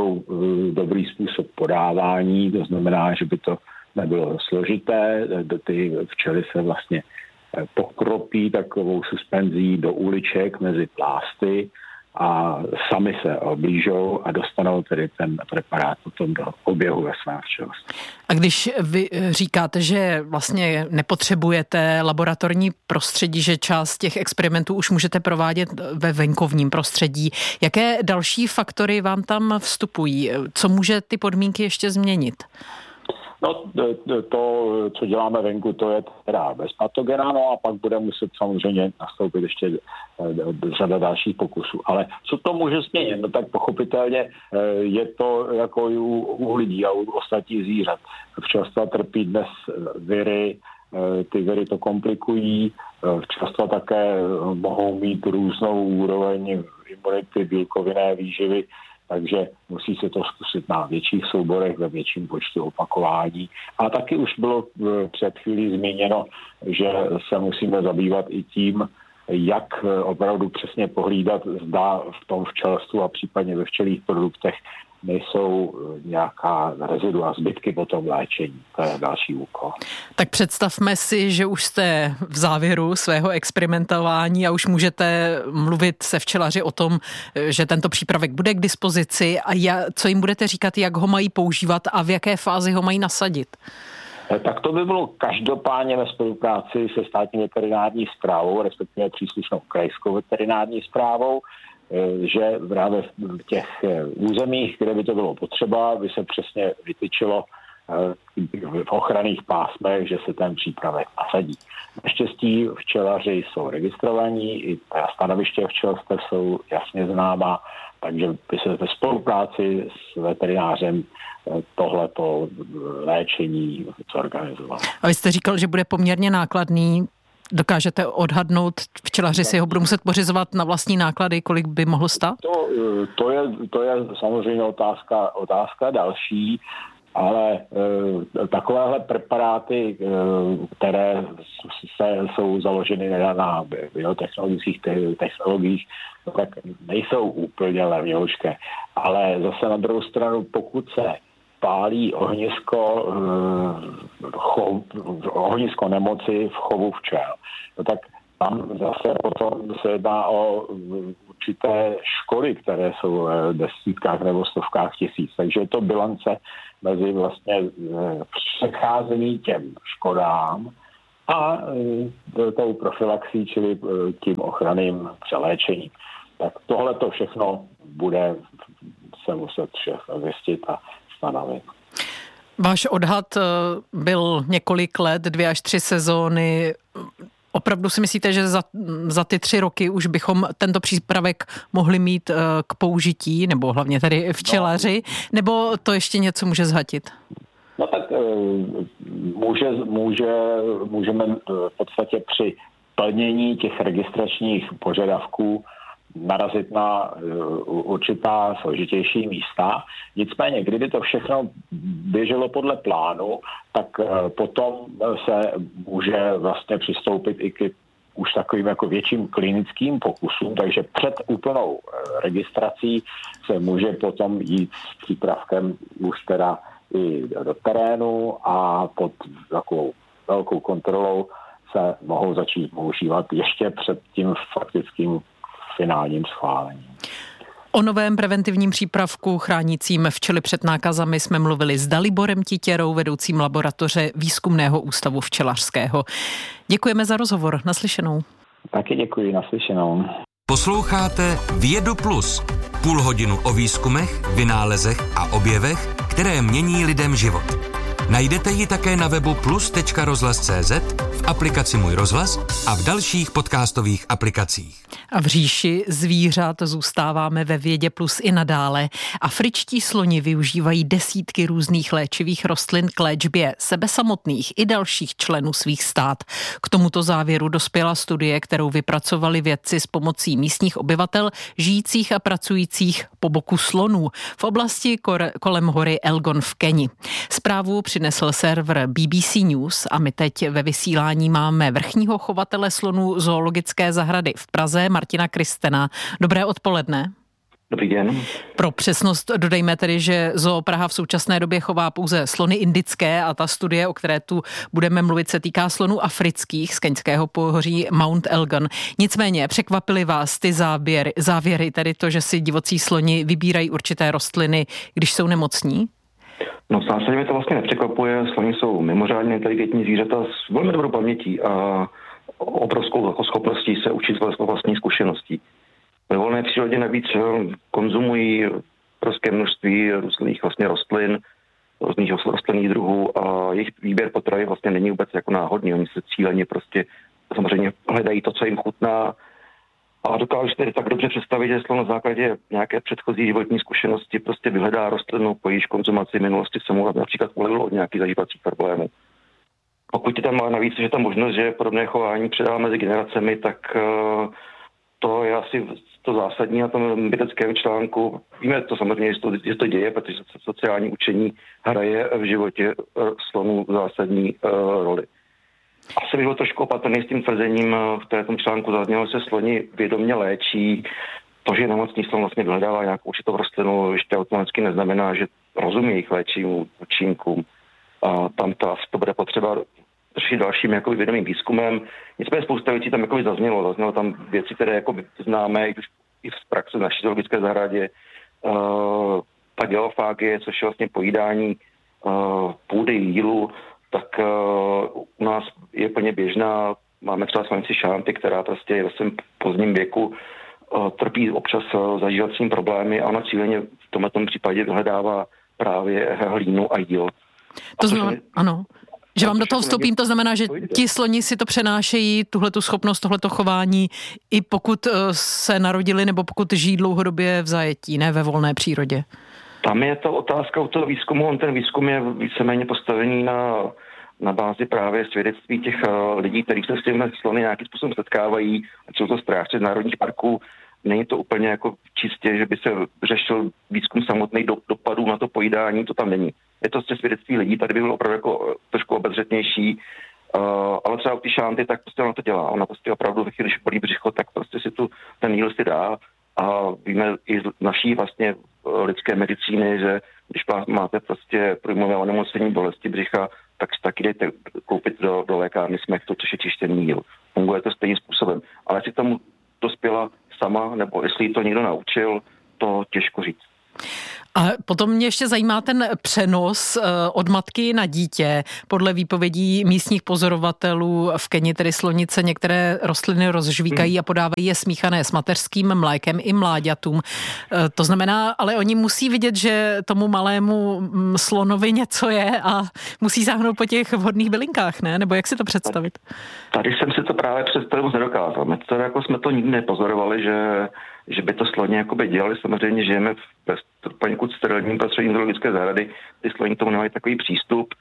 dobrý způsob podávání, to znamená, že by to nebylo složité. Ty včely se vlastně pokropí takovou suspenzí do uliček mezi plásty a sami se oblížou a dostanou tedy ten preparát potom do oběhu ve svém včelství. A když vy říkáte, že vlastně nepotřebujete laboratorní prostředí, že část těch experimentů už můžete provádět ve venkovním prostředí, jaké další faktory vám tam vstupují? Co může ty podmínky ještě změnit? No, to, co děláme venku, to je teda bez patogena, no a pak bude muset samozřejmě nastoupit ještě řada dalších pokusů. Ale co to může změnit? No tak pochopitelně je to jako i u lidí a u ostatních zvířat. Včelstva trpí dnes viry, ty viry to komplikují, včelstva také mohou mít různou úroveň imunity, bílkovinné výživy, takže musí se to zkusit na větších souborech, ve větším počtu opakování. A taky už bylo před chvílí zmíněno, že se musíme zabývat i tím, jak opravdu přesně pohlídat, zda v tom včelstvu a případně ve včelích produktech nejsou nějaká rezidua, zbytky po tom léčení. To je další úkol. Tak představme si, že už jste v závěru svého experimentování a už můžete mluvit se včelaři o tom, že tento přípravek bude k dispozici a co jim budete říkat, jak ho mají používat a v jaké fázi ho mají nasadit. Tak to by bylo každopádně ve spolupráci se státní veterinární správou, respektive příslušnou krajskou veterinární správou, že právě v těch územích, kde by to bylo potřeba, by se přesně vytyčilo, v ochranných pásmech, že se ten přípravek nasadí. Naštěstí včelaři jsou registrovaní, i stanoviště včelstev jsou jasně známa, takže by se ve spolupráci s veterinářem tohleto léčení zorganizovalo. A vy jste říkal, že bude poměrně nákladný. Dokážete odhadnout, včelaři si ho budou muset pořizovat na vlastní náklady, kolik by mohlo stát? To je samozřejmě otázka další, ale takovéhle preparáty, které jsou založeny na biotechnologických technologiích, tak nejsou úplně levňoučké. Ale zase na druhou stranu, pokud se pálí ohnisko nemoci v chovu včel, no tak tam zase potom se jedná o určité škody, které jsou v desítkách nebo stovkách tisíc. Takže je to bilance mezi vlastně předcházení těm škodám a tou profilaxí, čili tím ochranným přeléčením. Tak tohle to všechno bude se muset všechno zjistit a stanovit. Váš odhad byl několik let, 2 až 3 sezóny. Opravdu si myslíte, že za ty 3 roky už bychom tento přípravek mohli mít k použití, nebo hlavně tady včelaři, nebo to ještě něco může zhatit? No tak můžeme v podstatě při plnění těch registračních požadavků narazit na určitá složitější místa. Nicméně, kdyby to všechno běželo podle plánu, tak potom se může vlastně přistoupit i k už takovým jako větším klinickým pokusům, takže před úplnou registrací se může potom jít s přípravkem už teda i do terénu a pod takovou velkou kontrolou se mohou začít používat ještě před tím faktickým finálním schválením. O novém preventivním přípravku chránícím včely před nákazami jsme mluvili s Daliborem Titěrou, vedoucím laboratoře Výzkumného ústavu včelařského. Děkujeme za rozhovor. Naslyšenou. Taky děkuji. Naslyšenou. Posloucháte Vědu Plus. Půl hodinu o výzkumech, vynálezech a objevech, které mění lidem život. Najdete ji také na webu plus.rozhlas.cz, v aplikaci Můj rozhlas a v dalších podcastových aplikacích. A v říši zvířat zůstáváme ve Vědě Plus i nadále. Afričtí sloni využívají desítky různých léčivých rostlin k léčbě sebe samotných i dalších členů svých stád. K tomuto závěru dospěla studie, kterou vypracovali vědci s pomocí místních obyvatel, žijících a pracujících po boku slonů v oblasti kolem hory Elgon v Keni. Zprávu přinesl server BBC News a my teď ve vysílání máme vrchního chovatele slonů zoologické zahrady v Praze, Martina Kristena. Dobré odpoledne. Dobrý den. Pro přesnost dodejme tedy, že Zoo Praha v současné době chová pouze slony indické a ta studie, o které tu budeme mluvit, se týká slonů afrických z keňského pohoří Mount Elgon. Nicméně překvapily vás ty závěry, tedy to, že si divocí sloni vybírají určité rostliny, když jsou nemocní? No v zásadě mě to vlastně nepřekvapuje. Sloni jsou mimořádně inteligentní zvířata s velmi dobrou pamětí a obrovskou schopností se učit vlastní zkušeností. Ve volné přírodě navíc konzumují obrovské množství různých vlastně rostlin, různých rostlinných druhů a jejich výběr potravy vlastně není vůbec jako náhodný. Oni se cíleně prostě samozřejmě hledají to, co jim chutná a dokážu si tedy tak dobře představit, že slon na základě nějaké předchozí životní zkušenosti prostě vyhledá rostlinu, po jejíž konzumaci minulosti se mu například ulevilo od nějakých zažívacích problémů. Pokud je tam navíc, že ta možnost, že podobné chování předává mezi generacemi, tak to je asi to zásadní na tom vědeckém článku. Víme to samozřejmě, že to děje, protože sociální učení hraje v životě slonů zásadní roli. Asi bych byl trošku opatrný s tím tvrzením, v tom článku zaznělo, že se sloni vědomě léčí. To, že nemocný slon vlastně vyhledává nějakou určitou rostlinu, ještě automaticky neznamená, že rozumí jejich léčivým účinkům. A tam to asi to bude potřeba řešit dalším jako vědomým výzkumem. Nicméně spousta věcí tam jako zaznělo tam věci, které jako známe i v praxi v naší zoologické zahradě. Ta geofágie, což je vlastně pojídání půdy, jílu, tak u nás je plně běžná. Máme třeba slanici šánty, která prostě ve svém pozdním věku trpí občas zažívacími problémy a ona cíleně v tomto případě vyhledává právě hlínu a jíl. To znamená, ano. Že vám do toho vstoupím, to znamená, že ti sloni si to přenášejí, tuhletu schopnost, tohleto chování, i pokud se narodili nebo pokud žijí dlouhodobě v zajetí, ne ve volné přírodě. Tam je to otázka u toho výzkumu, ten výzkum je víceméně postavený na bázi právě svědectví těch lidí, kteří se s těmi slony nějakým způsobem setkávají, ať jsou to správci z národních parků. Není to úplně jako čistě, že by se řešil výzkum samotných dopadů na to pojídání, to tam není. Je to svědectví lidí, tady by bylo opravdu jako trošku obezřetnější, ale třeba u ty šánty, tak prostě ona to dělá. Ona prostě opravdu, když bolí břicho, tak prostě si ten jíl si dá a víme i z naší vlastně lidské medicíny, že když máte prostě průjmové onemocnění bolesti břicha, tak si taky jdete koupit do lékárny smektu, což je čištěný jíl. Funguje to stejným způsobem. Ale jestli tomu dospěla sama, nebo jestli jí to někdo naučil, to těžko říct. A potom mě ještě zajímá ten přenos od matky na dítě. Podle výpovědí místních pozorovatelů v Keni, tedy slonice, některé rostliny rozžvíkají a podávají je smíchané s mateřským mlékem i mláďatům. To znamená, ale oni musí vidět, že tomu malému slonovi něco je a musí sáhnout po těch vhodných bylinkách, ne? Nebo jak si to představit? Tady jsem si to právě představit nedokázal. My to, jako jsme to nikdy nepozorovali, že by to sloni jakoby dělali. Samozřejmě žijeme v poněkud sterilním prostředí zoologické zahrady, ty sloni k tomu nemají takový přístup.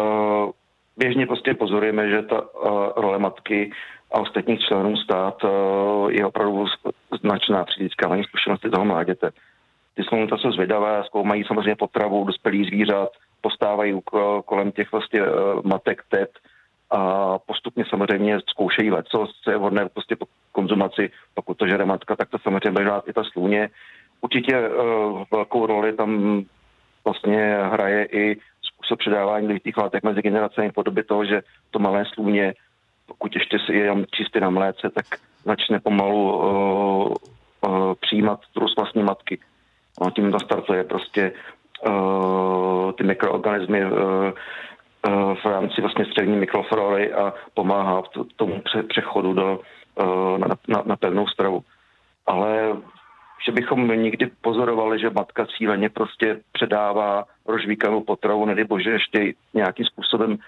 Běžně prostě pozorujeme, že ta role matky a ostatních členů stát je opravdu značná při získávání zkušenosti toho mláděte. Ty slony jsou zvědavé, zkoumají samozřejmě potravu dospělých zvířat, postávají kolem těch vlastně matek, tet a postupně samozřejmě zkoušejí leco, co je vhodné prostě po konzumaci, pokud to žere matka, tak to samozřejmě bude žrát i ta slůně. Určitě velkou roli tam vlastně hraje i způsob předávání důležitých látek mezi generacemi v podobě toho, že to malé slůně, pokud ještě si je čistě na mléce, tak začne pomalu přijímat trus vlastní matky. No, tím nastartuje prostě ty mikroorganismy v rámci vlastně střední mikroflory a pomáhá tomu přechodu na pevnou stravu. Ale že bychom někdy pozorovali, že matka cíleně prostě předává rozžvíkanou potravu, nedej bože ještě nějakým způsobem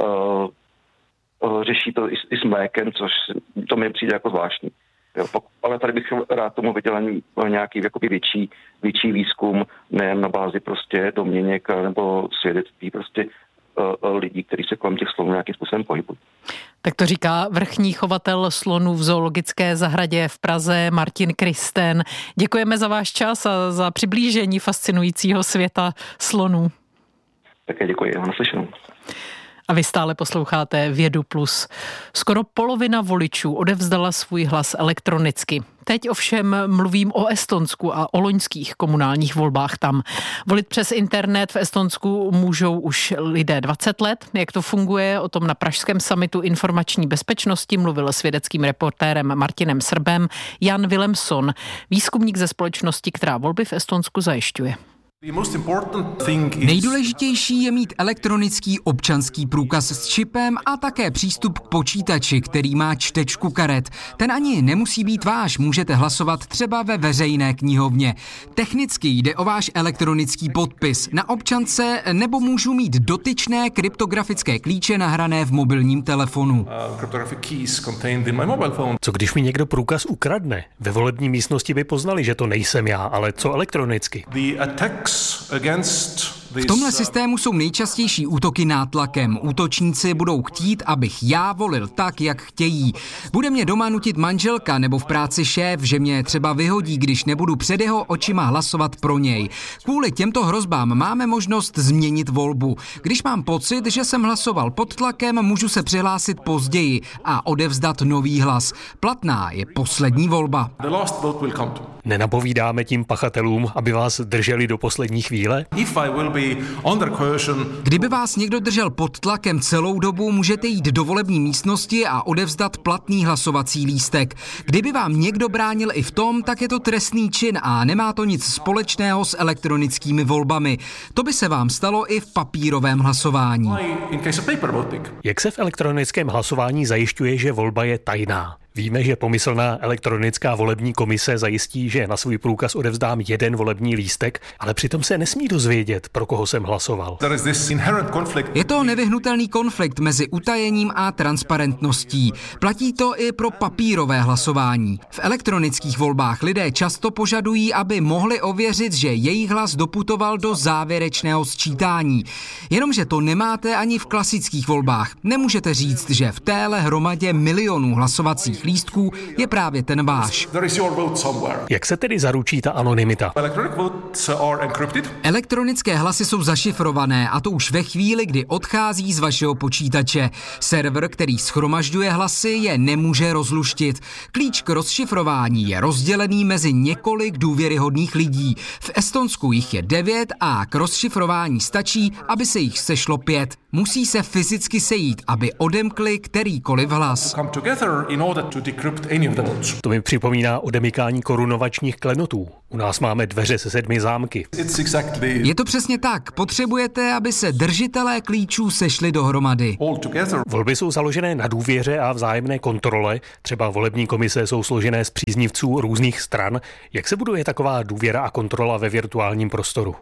řeší to i s mlékem, což to mi přijde jako zvláštní. Jo, ale tady bych rád tomu viděl nějaký jakoby větší výzkum, nejen na bázi prostě domněnek nebo svědectví prostě lidí, kteří se kolem těch slonů nějakým způsobem pohybují. Tak to říká vrchní chovatel slonů v zoologické zahradě v Praze Martin Kristen. Děkujeme za váš čas a za přiblížení fascinujícího světa slonů. Také děkuji, naslyšenou. A vy stále posloucháte Vědu Plus. Skoro polovina voličů odevzdala svůj hlas elektronicky. Teď ovšem mluvím o Estonsku a o loňských komunálních volbách tam. Volit přes internet v Estonsku můžou už lidé 20 let. Jak to funguje, o tom na pražském summitu informační bezpečnosti mluvil s vědeckým reportérem Martinem Srbem Jan Willemson, výzkumník ze společnosti, která volby v Estonsku zajišťuje. Nejdůležitější je mít elektronický občanský průkaz s čipem a také přístup k počítači, který má čtečku karet. Ten ani nemusí být váš, můžete hlasovat třeba ve veřejné knihovně. Technicky jde o váš elektronický podpis na občance nebo můžu mít dotyčné kryptografické klíče nahrané v mobilním telefonu. Co když mi někdo průkaz ukradne? Ve volební místnosti by poznali, že to nejsem já, ale co elektronicky? V tomhle systému jsou nejčastější útoky nátlakem. Útočníci budou chtít, abych já volil tak, jak chtějí. Bude mě doma nutit manželka nebo v práci šéf, že mě třeba vyhodí, když nebudu před jeho očima hlasovat pro něj. Kvůli těmto hrozbám máme možnost změnit volbu. Když mám pocit, že jsem hlasoval pod tlakem, můžu se přihlásit později a odevzdat nový hlas. Platná je poslední volba. Nenapovídáme tím pachatelům, aby vás drželi do poslední chvíle? Kdyby vás někdo držel pod tlakem celou dobu, můžete jít do volební místnosti a odevzdat platný hlasovací lístek. Kdyby vám někdo bránil i v tom, tak je to trestný čin a nemá to nic společného s elektronickými volbami. To by se vám stalo i v papírovém hlasování. Jak se v elektronickém hlasování zajišťuje, že volba je tajná? Víme, že pomyslná elektronická volební komise zajistí, že na svůj průkaz odevzdám jeden volební lístek, ale přitom se nesmí dozvědět, pro koho jsem hlasoval. Je to nevyhnutelný konflikt mezi utajením a transparentností. Platí to i pro papírové hlasování. V elektronických volbách lidé často požadují, aby mohli ověřit, že jejich hlas doputoval do závěrečného sčítání. Jenomže to nemáte ani v klasických volbách. Nemůžete říct, že v téhle hromadě milionů hlasovacích lístků je právě ten váš. Jak se tedy zaručí ta anonymita? Elektronické hlasy jsou zašifrované, a to už ve chvíli, kdy odchází z vašeho počítače. Server, který shromažďuje hlasy, je nemůže rozluštit. Klíč k rozšifrování je rozdělený mezi několik důvěryhodných lidí. V Estonsku jich je 9 a k rozšifrování stačí, aby se jich sešlo 5. Musí se fyzicky sejít, aby odemkli kterýkoliv hlas. To mi připomíná odemykání korunovačních klenotů. U nás máme dveře se 7 zámky. Je to přesně tak. Potřebujete, aby se držitelé klíčů sešli dohromady. Volby jsou založené na důvěře a vzájemné kontrole. Třeba volební komise jsou složené z příznivců různých stran. Jak se buduje taková důvěra a kontrola ve virtuálním prostoru?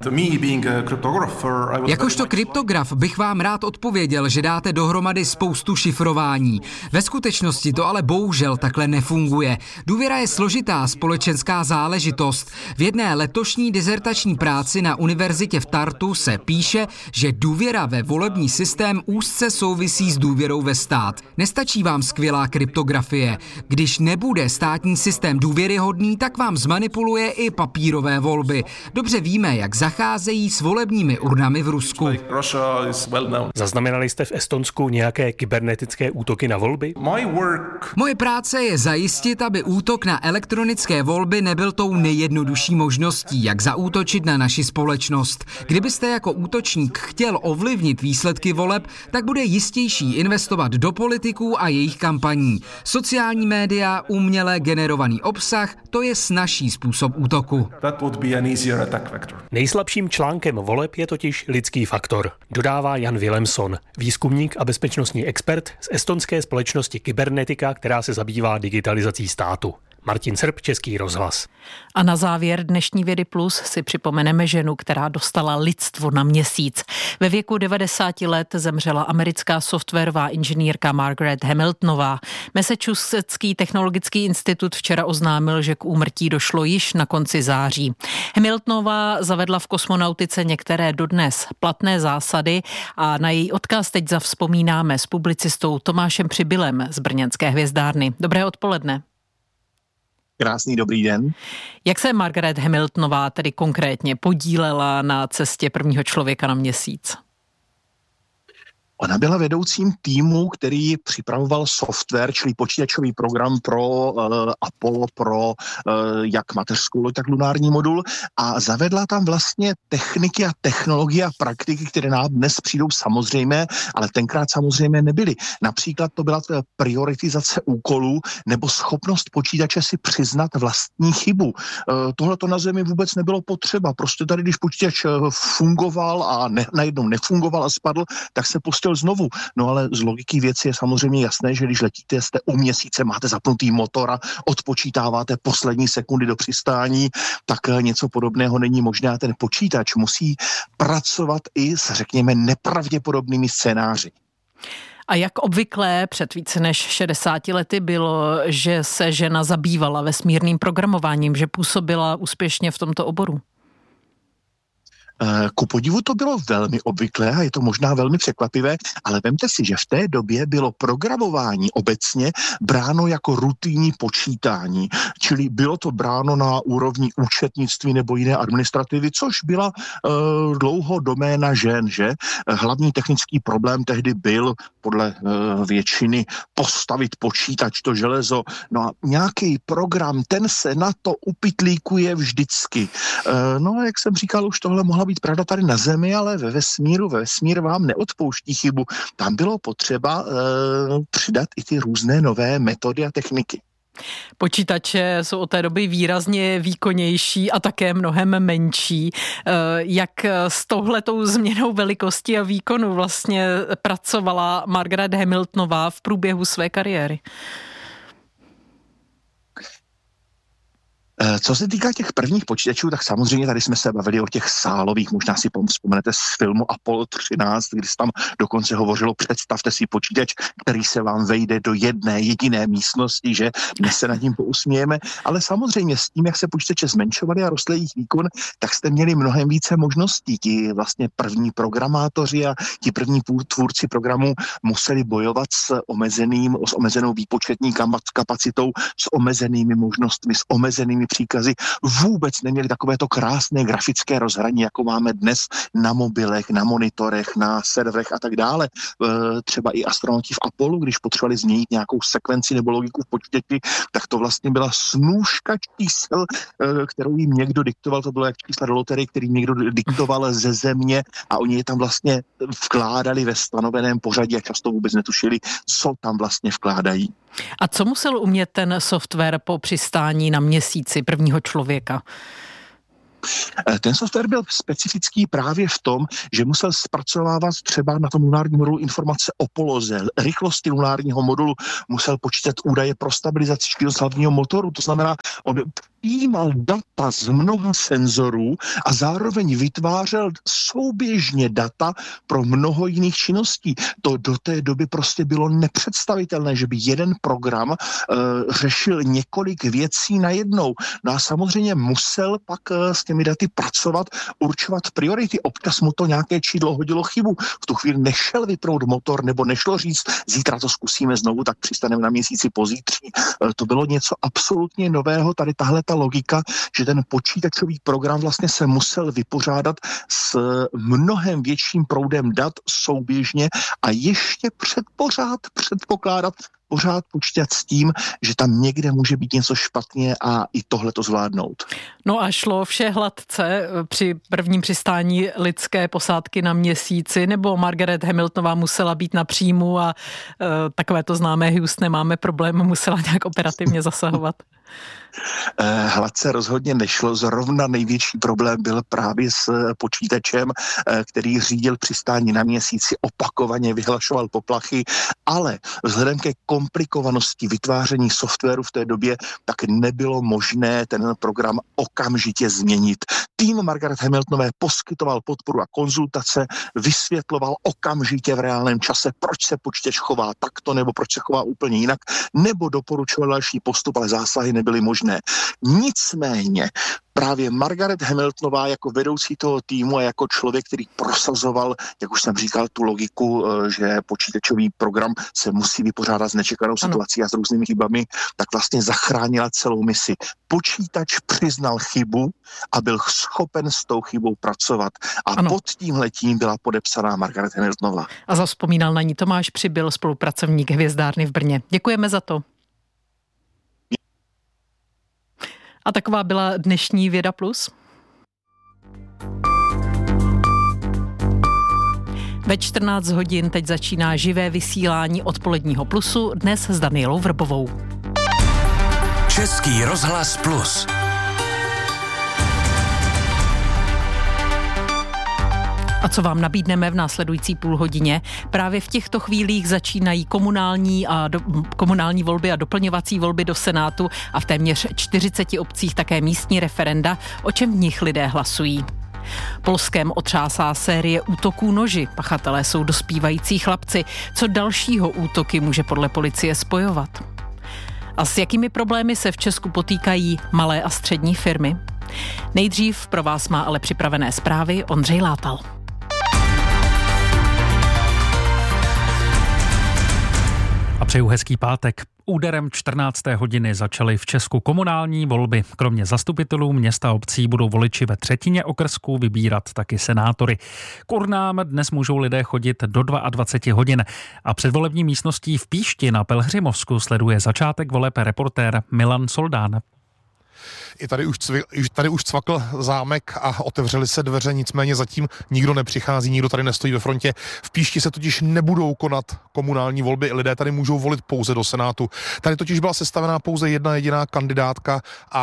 Jakožto kryptograf bych vám rád odpověděl, že dáte dohromady spoustu šifrování. Ve skutečnosti to ale bohužel takhle nefunguje. Důvěra je složitá společenská záležitost. V jedné letošní dizertační práci na univerzitě v Tartu se píše, že důvěra ve volební systém úzce souvisí s důvěrou ve stát. Nestačí vám skvělá kryptografie. Když nebude státní systém důvěryhodný, tak vám zmanipuluje i papírové volby. Dobře víme, jak zacházejí s volebními urnami v Rusku. Zaznamenali jste v Estonsku nějaké kybernetické útoky na volby? Moje práce je zajistit, aby útok na elektronické volby nebyl tou nejjednodušší možností, jak zaútočit na naši společnost. Kdybyste jako útočník chtěl ovlivnit výsledky voleb, tak bude jistější investovat do politiků a jejich kampaní. Sociální média, uměle generovaný obsah, to je snazší způsob útoku. Nejslabším článkem voleb je totiž lidský faktor, dodává Jan Willemson, výzkumník a bezpečnostní expert z estonské společnosti Kybernetika, která se zabývá digitalizací státu. Martin Srb, Český rozhlas. A na závěr dnešní Vědy Plus si připomeneme ženu, která dostala lidstvo na Měsíc. Ve věku 90 let zemřela americká softwarová inženýrka Margaret Hamiltonová. Massachusettský technologický institut včera oznámil, že k úmrtí došlo již na konci září. Hamiltonová zavedla v kosmonautice některé dodnes platné zásady a na její odkaz teď zavzpomínáme s publicistou Tomášem Přibylem z brněnské hvězdárny. Dobré odpoledne. Krásný dobrý den. Jak se Margaret Hamiltonová tedy konkrétně podílela na cestě prvního člověka na Měsíc? Ona byla vedoucím týmu, který připravoval software, čili počítačový program pro Apollo, pro jak mateřskou loď, tak lunární modul a zavedla tam vlastně techniky a technologie a praktiky, které nám dnes přijdou samozřejmé, ale tenkrát samozřejmě nebyly. Například to byla prioritizace úkolů nebo schopnost počítače si přiznat vlastní chybu. Tohle to na Zemi vůbec nebylo potřeba. Prostě tady, když počítač fungoval a najednou nefungoval a spadl, tak se pustil znovu. No ale z logiky věci je samozřejmě jasné, že když letíte, jste u Měsíce, máte zapnutý motor a odpočítáváte poslední sekundy do přistání, tak něco podobného není možné a ten počítač musí pracovat i s, řekněme, nepravděpodobnými scénáři. A jak obvykle před více než 60 lety bylo, že se žena zabývala vesmírným programováním, že působila úspěšně v tomto oboru? Ku podivu to bylo velmi obvyklé a je to možná velmi překvapivé, ale vemte si, že v té době bylo programování obecně bráno jako rutinní počítání, čili bylo to bráno na úrovni účetnictví nebo jiné administrativy, což byla dlouho doména žen, že? Hlavní technický problém tehdy byl podle většiny postavit počítač, to železo, no a nějaký program, ten se na to upitlíkuje vždycky. No a jak jsem říkal, už tohle mohla být pravda tady na Zemi, ale ve vesmír vám neodpouští chybu. Tam bylo potřeba přidat i ty různé nové metody a techniky. Počítače jsou od té doby výrazně výkonnější a také mnohem menší. Jak s touhletou změnou velikosti a výkonu vlastně pracovala Margaret Hamiltonová v průběhu své kariéry? Co se týká těch prvních počítačů, tak samozřejmě tady jsme se bavili o těch sálových, možná si vzpomenete z filmu Apollo 13, kdy se tam dokonce hovořilo, představte si počítač, který se vám vejde do jedné jediné místnosti, že dnes se nad tím pousmějeme, ale samozřejmě s tím, jak se počítače zmenšovaly a rostl jejich výkon, tak jste měli mnohem více možností. Ti vlastně první programátoři a ti první tvůrci programů museli bojovat s omezenou výpočetní kapacitou, s omezenými možnostmi, s omezenými příkazy. Vůbec neměli takovéto krásné grafické rozhraní, jako máme dnes na mobilech, na monitorech, na serverech a tak dále. Třeba i astronauti v Apollu, když potřebovali změnit nějakou sekvenci nebo logiku v počítači, tak to vlastně byla snůška čísel, kterou jim někdo diktoval. To bylo jak čísla do loterie, který někdo diktoval ze země a oni je tam vlastně vkládali ve stanoveném pořadí a často vůbec netušili, co tam vlastně vkládají. A co musel umět ten software po přistání na Měsíci prvního člověka? Ten software byl specifický právě v tom, že musel zpracovávat třeba na tom lunárním modulu informace o poloze, rychlosti lunárního modulu, musel počítat údaje pro stabilizaci činnosti hlavního motoru, to znamená, on přijímal data z mnoha senzorů a zároveň vytvářel souběžně data pro mnoho jiných činností. To do té doby prostě bylo nepředstavitelné, že by jeden program řešil několik věcí najednou. No a samozřejmě musel pak s těmi daty pracovat, určovat priority. Občas mu to nějaké číslo hodilo chybu. V tu chvíli nešel vypnout motor, nebo nešlo říct, zítra to zkusíme znovu, tak přistaneme na Měsíci pozítří. To bylo něco absolutně nového, tady tahle ta logika, že ten počítačový program vlastně se musel vypořádat s mnohem větším proudem dat souběžně a ještě předpokládat, pořád počítat s tím, že tam někde může být něco špatně a i tohle to zvládnout. No a šlo vše hladce při prvním přistání lidské posádky na Měsíci, nebo Margaret Hamiltonová musela být na příjmu a takové to známé Houston, máme problém, musela nějak operativně zasahovat? Hladce rozhodně nešlo. Zrovna největší problém byl právě s počítačem, který řídil přistání na Měsíci, opakovaně vyhlašoval poplachy, ale vzhledem ke komplikovanosti vytváření softwaru v té době, tak nebylo možné ten program okamžitě změnit. Tým Margaret Hamiltonové poskytoval podporu a konzultace, vysvětloval okamžitě v reálném čase, proč se počítač chová takto, nebo proč se chová úplně jinak, nebo doporučoval další postup, ale zásahy nebyly možné. Nicméně právě Margaret Hamiltonová jako vedoucí toho týmu a jako člověk, který prosazoval, jak už jsem říkal, tu logiku, že počítačový program se musí vypořádat s nečekanou situací a s různými chybami, tak vlastně zachránila celou misi. Počítač přiznal chybu a byl schopen s tou chybou pracovat. A pod tímhletím byla podepsaná Margaret Hamiltonová. A zavzpomínal na ní Tomáš Přibyl, spolupracovník Hvězdárny v Brně. Děkujeme za to. A taková byla dnešní Věda Plus. Ve 14 hodin teď začíná živé vysílání Odpoledního Plusu, dnes s Danielou Vrbovou. Český rozhlas Plus. A co vám nabídneme v následující půlhodině? Právě v těchto chvílích začínají komunální volby a doplňovací volby do Senátu a v téměř 40 obcích také místní referenda, o čem v nich lidé hlasují. Polskem otřásá série útoků noži. Pachatelé jsou dospívající chlapci. Co dalšího útoky může podle policie spojovat? A s jakými problémy se v Česku potýkají malé a střední firmy? Nejdřív pro vás má ale připravené zprávy Ondřej Látal. A přeju hezký pátek. Úderem 14. hodiny začaly v Česku komunální volby. Kromě zastupitelů města a obcí budou voliči ve třetině okrsků vybírat taky senátory. K urnám dnes můžou lidé chodit do 22 hodin. A před volební místností v Píšti na Pelhřimovsku sleduje začátek voleb reportér Milan Soldán. I tady už cvakl zámek a otevřely se dveře, nicméně zatím nikdo nepřichází, nikdo tady nestojí ve frontě. V Píšti se totiž nebudou konat komunální volby, lidé tady můžou volit pouze do Senátu. Tady totiž byla sestavená pouze jedna jediná kandidátka a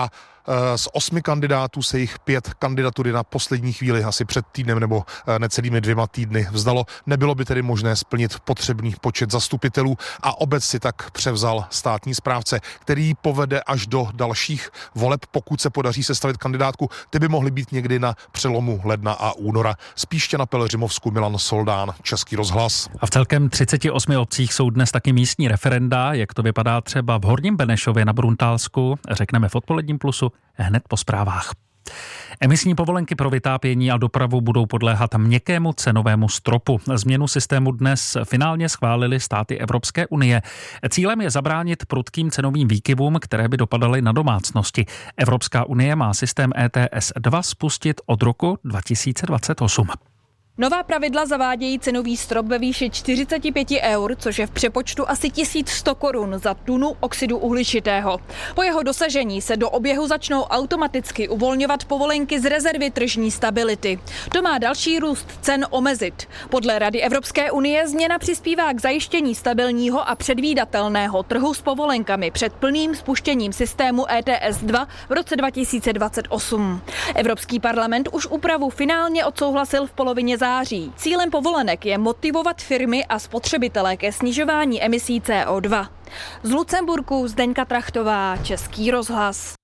Z 8 kandidátů se jich 5 kandidatury na poslední chvíli, asi před týdnem nebo necelými 2 týdny vzdalo. Nebylo by tedy možné splnit potřebný počet zastupitelů a obec si tak převzal státní správce, který povede až do dalších voleb, pokud se podaří sestavit kandidátku. Ty by mohly být někdy na přelomu ledna a února. Z Píště na Pelhřimovsku Milan Soldán, Český rozhlas. A v celkem 38 obcích jsou dnes taky místní referenda. Jak to vypadá třeba v Horním Benešově na Bruntálsku, řekneme v Odpoledním plusu hned po zprávách. Emisní povolenky pro vytápění a dopravu budou podléhat měkkému cenovému stropu. Změnu systému dnes finálně schválily státy Evropské unie. Cílem je zabránit prudkým cenovým výkyvům, které by dopadaly na domácnosti. Evropská unie má systém ETS 2 spustit od roku 2028. Nová pravidla zavádějí cenový strop ve výši 45 eur, což je v přepočtu asi 1100 korun za tunu oxidu uhličitého. Po jeho dosažení se do oběhu začnou automaticky uvolňovat povolenky z rezervy tržní stability. To má další růst cen omezit. Podle Rady Evropské unie změna přispívá k zajištění stabilního a předvídatelného trhu s povolenkami před plným spuštěním systému ETS 2 v roce 2028. Evropský parlament už úpravu finálně odsouhlasil v polovině září. Cílem povolenek je motivovat firmy a spotřebitele ke snižování emisí CO2. Z Lucemburku Zdeňka Trachtová, Český rozhlas.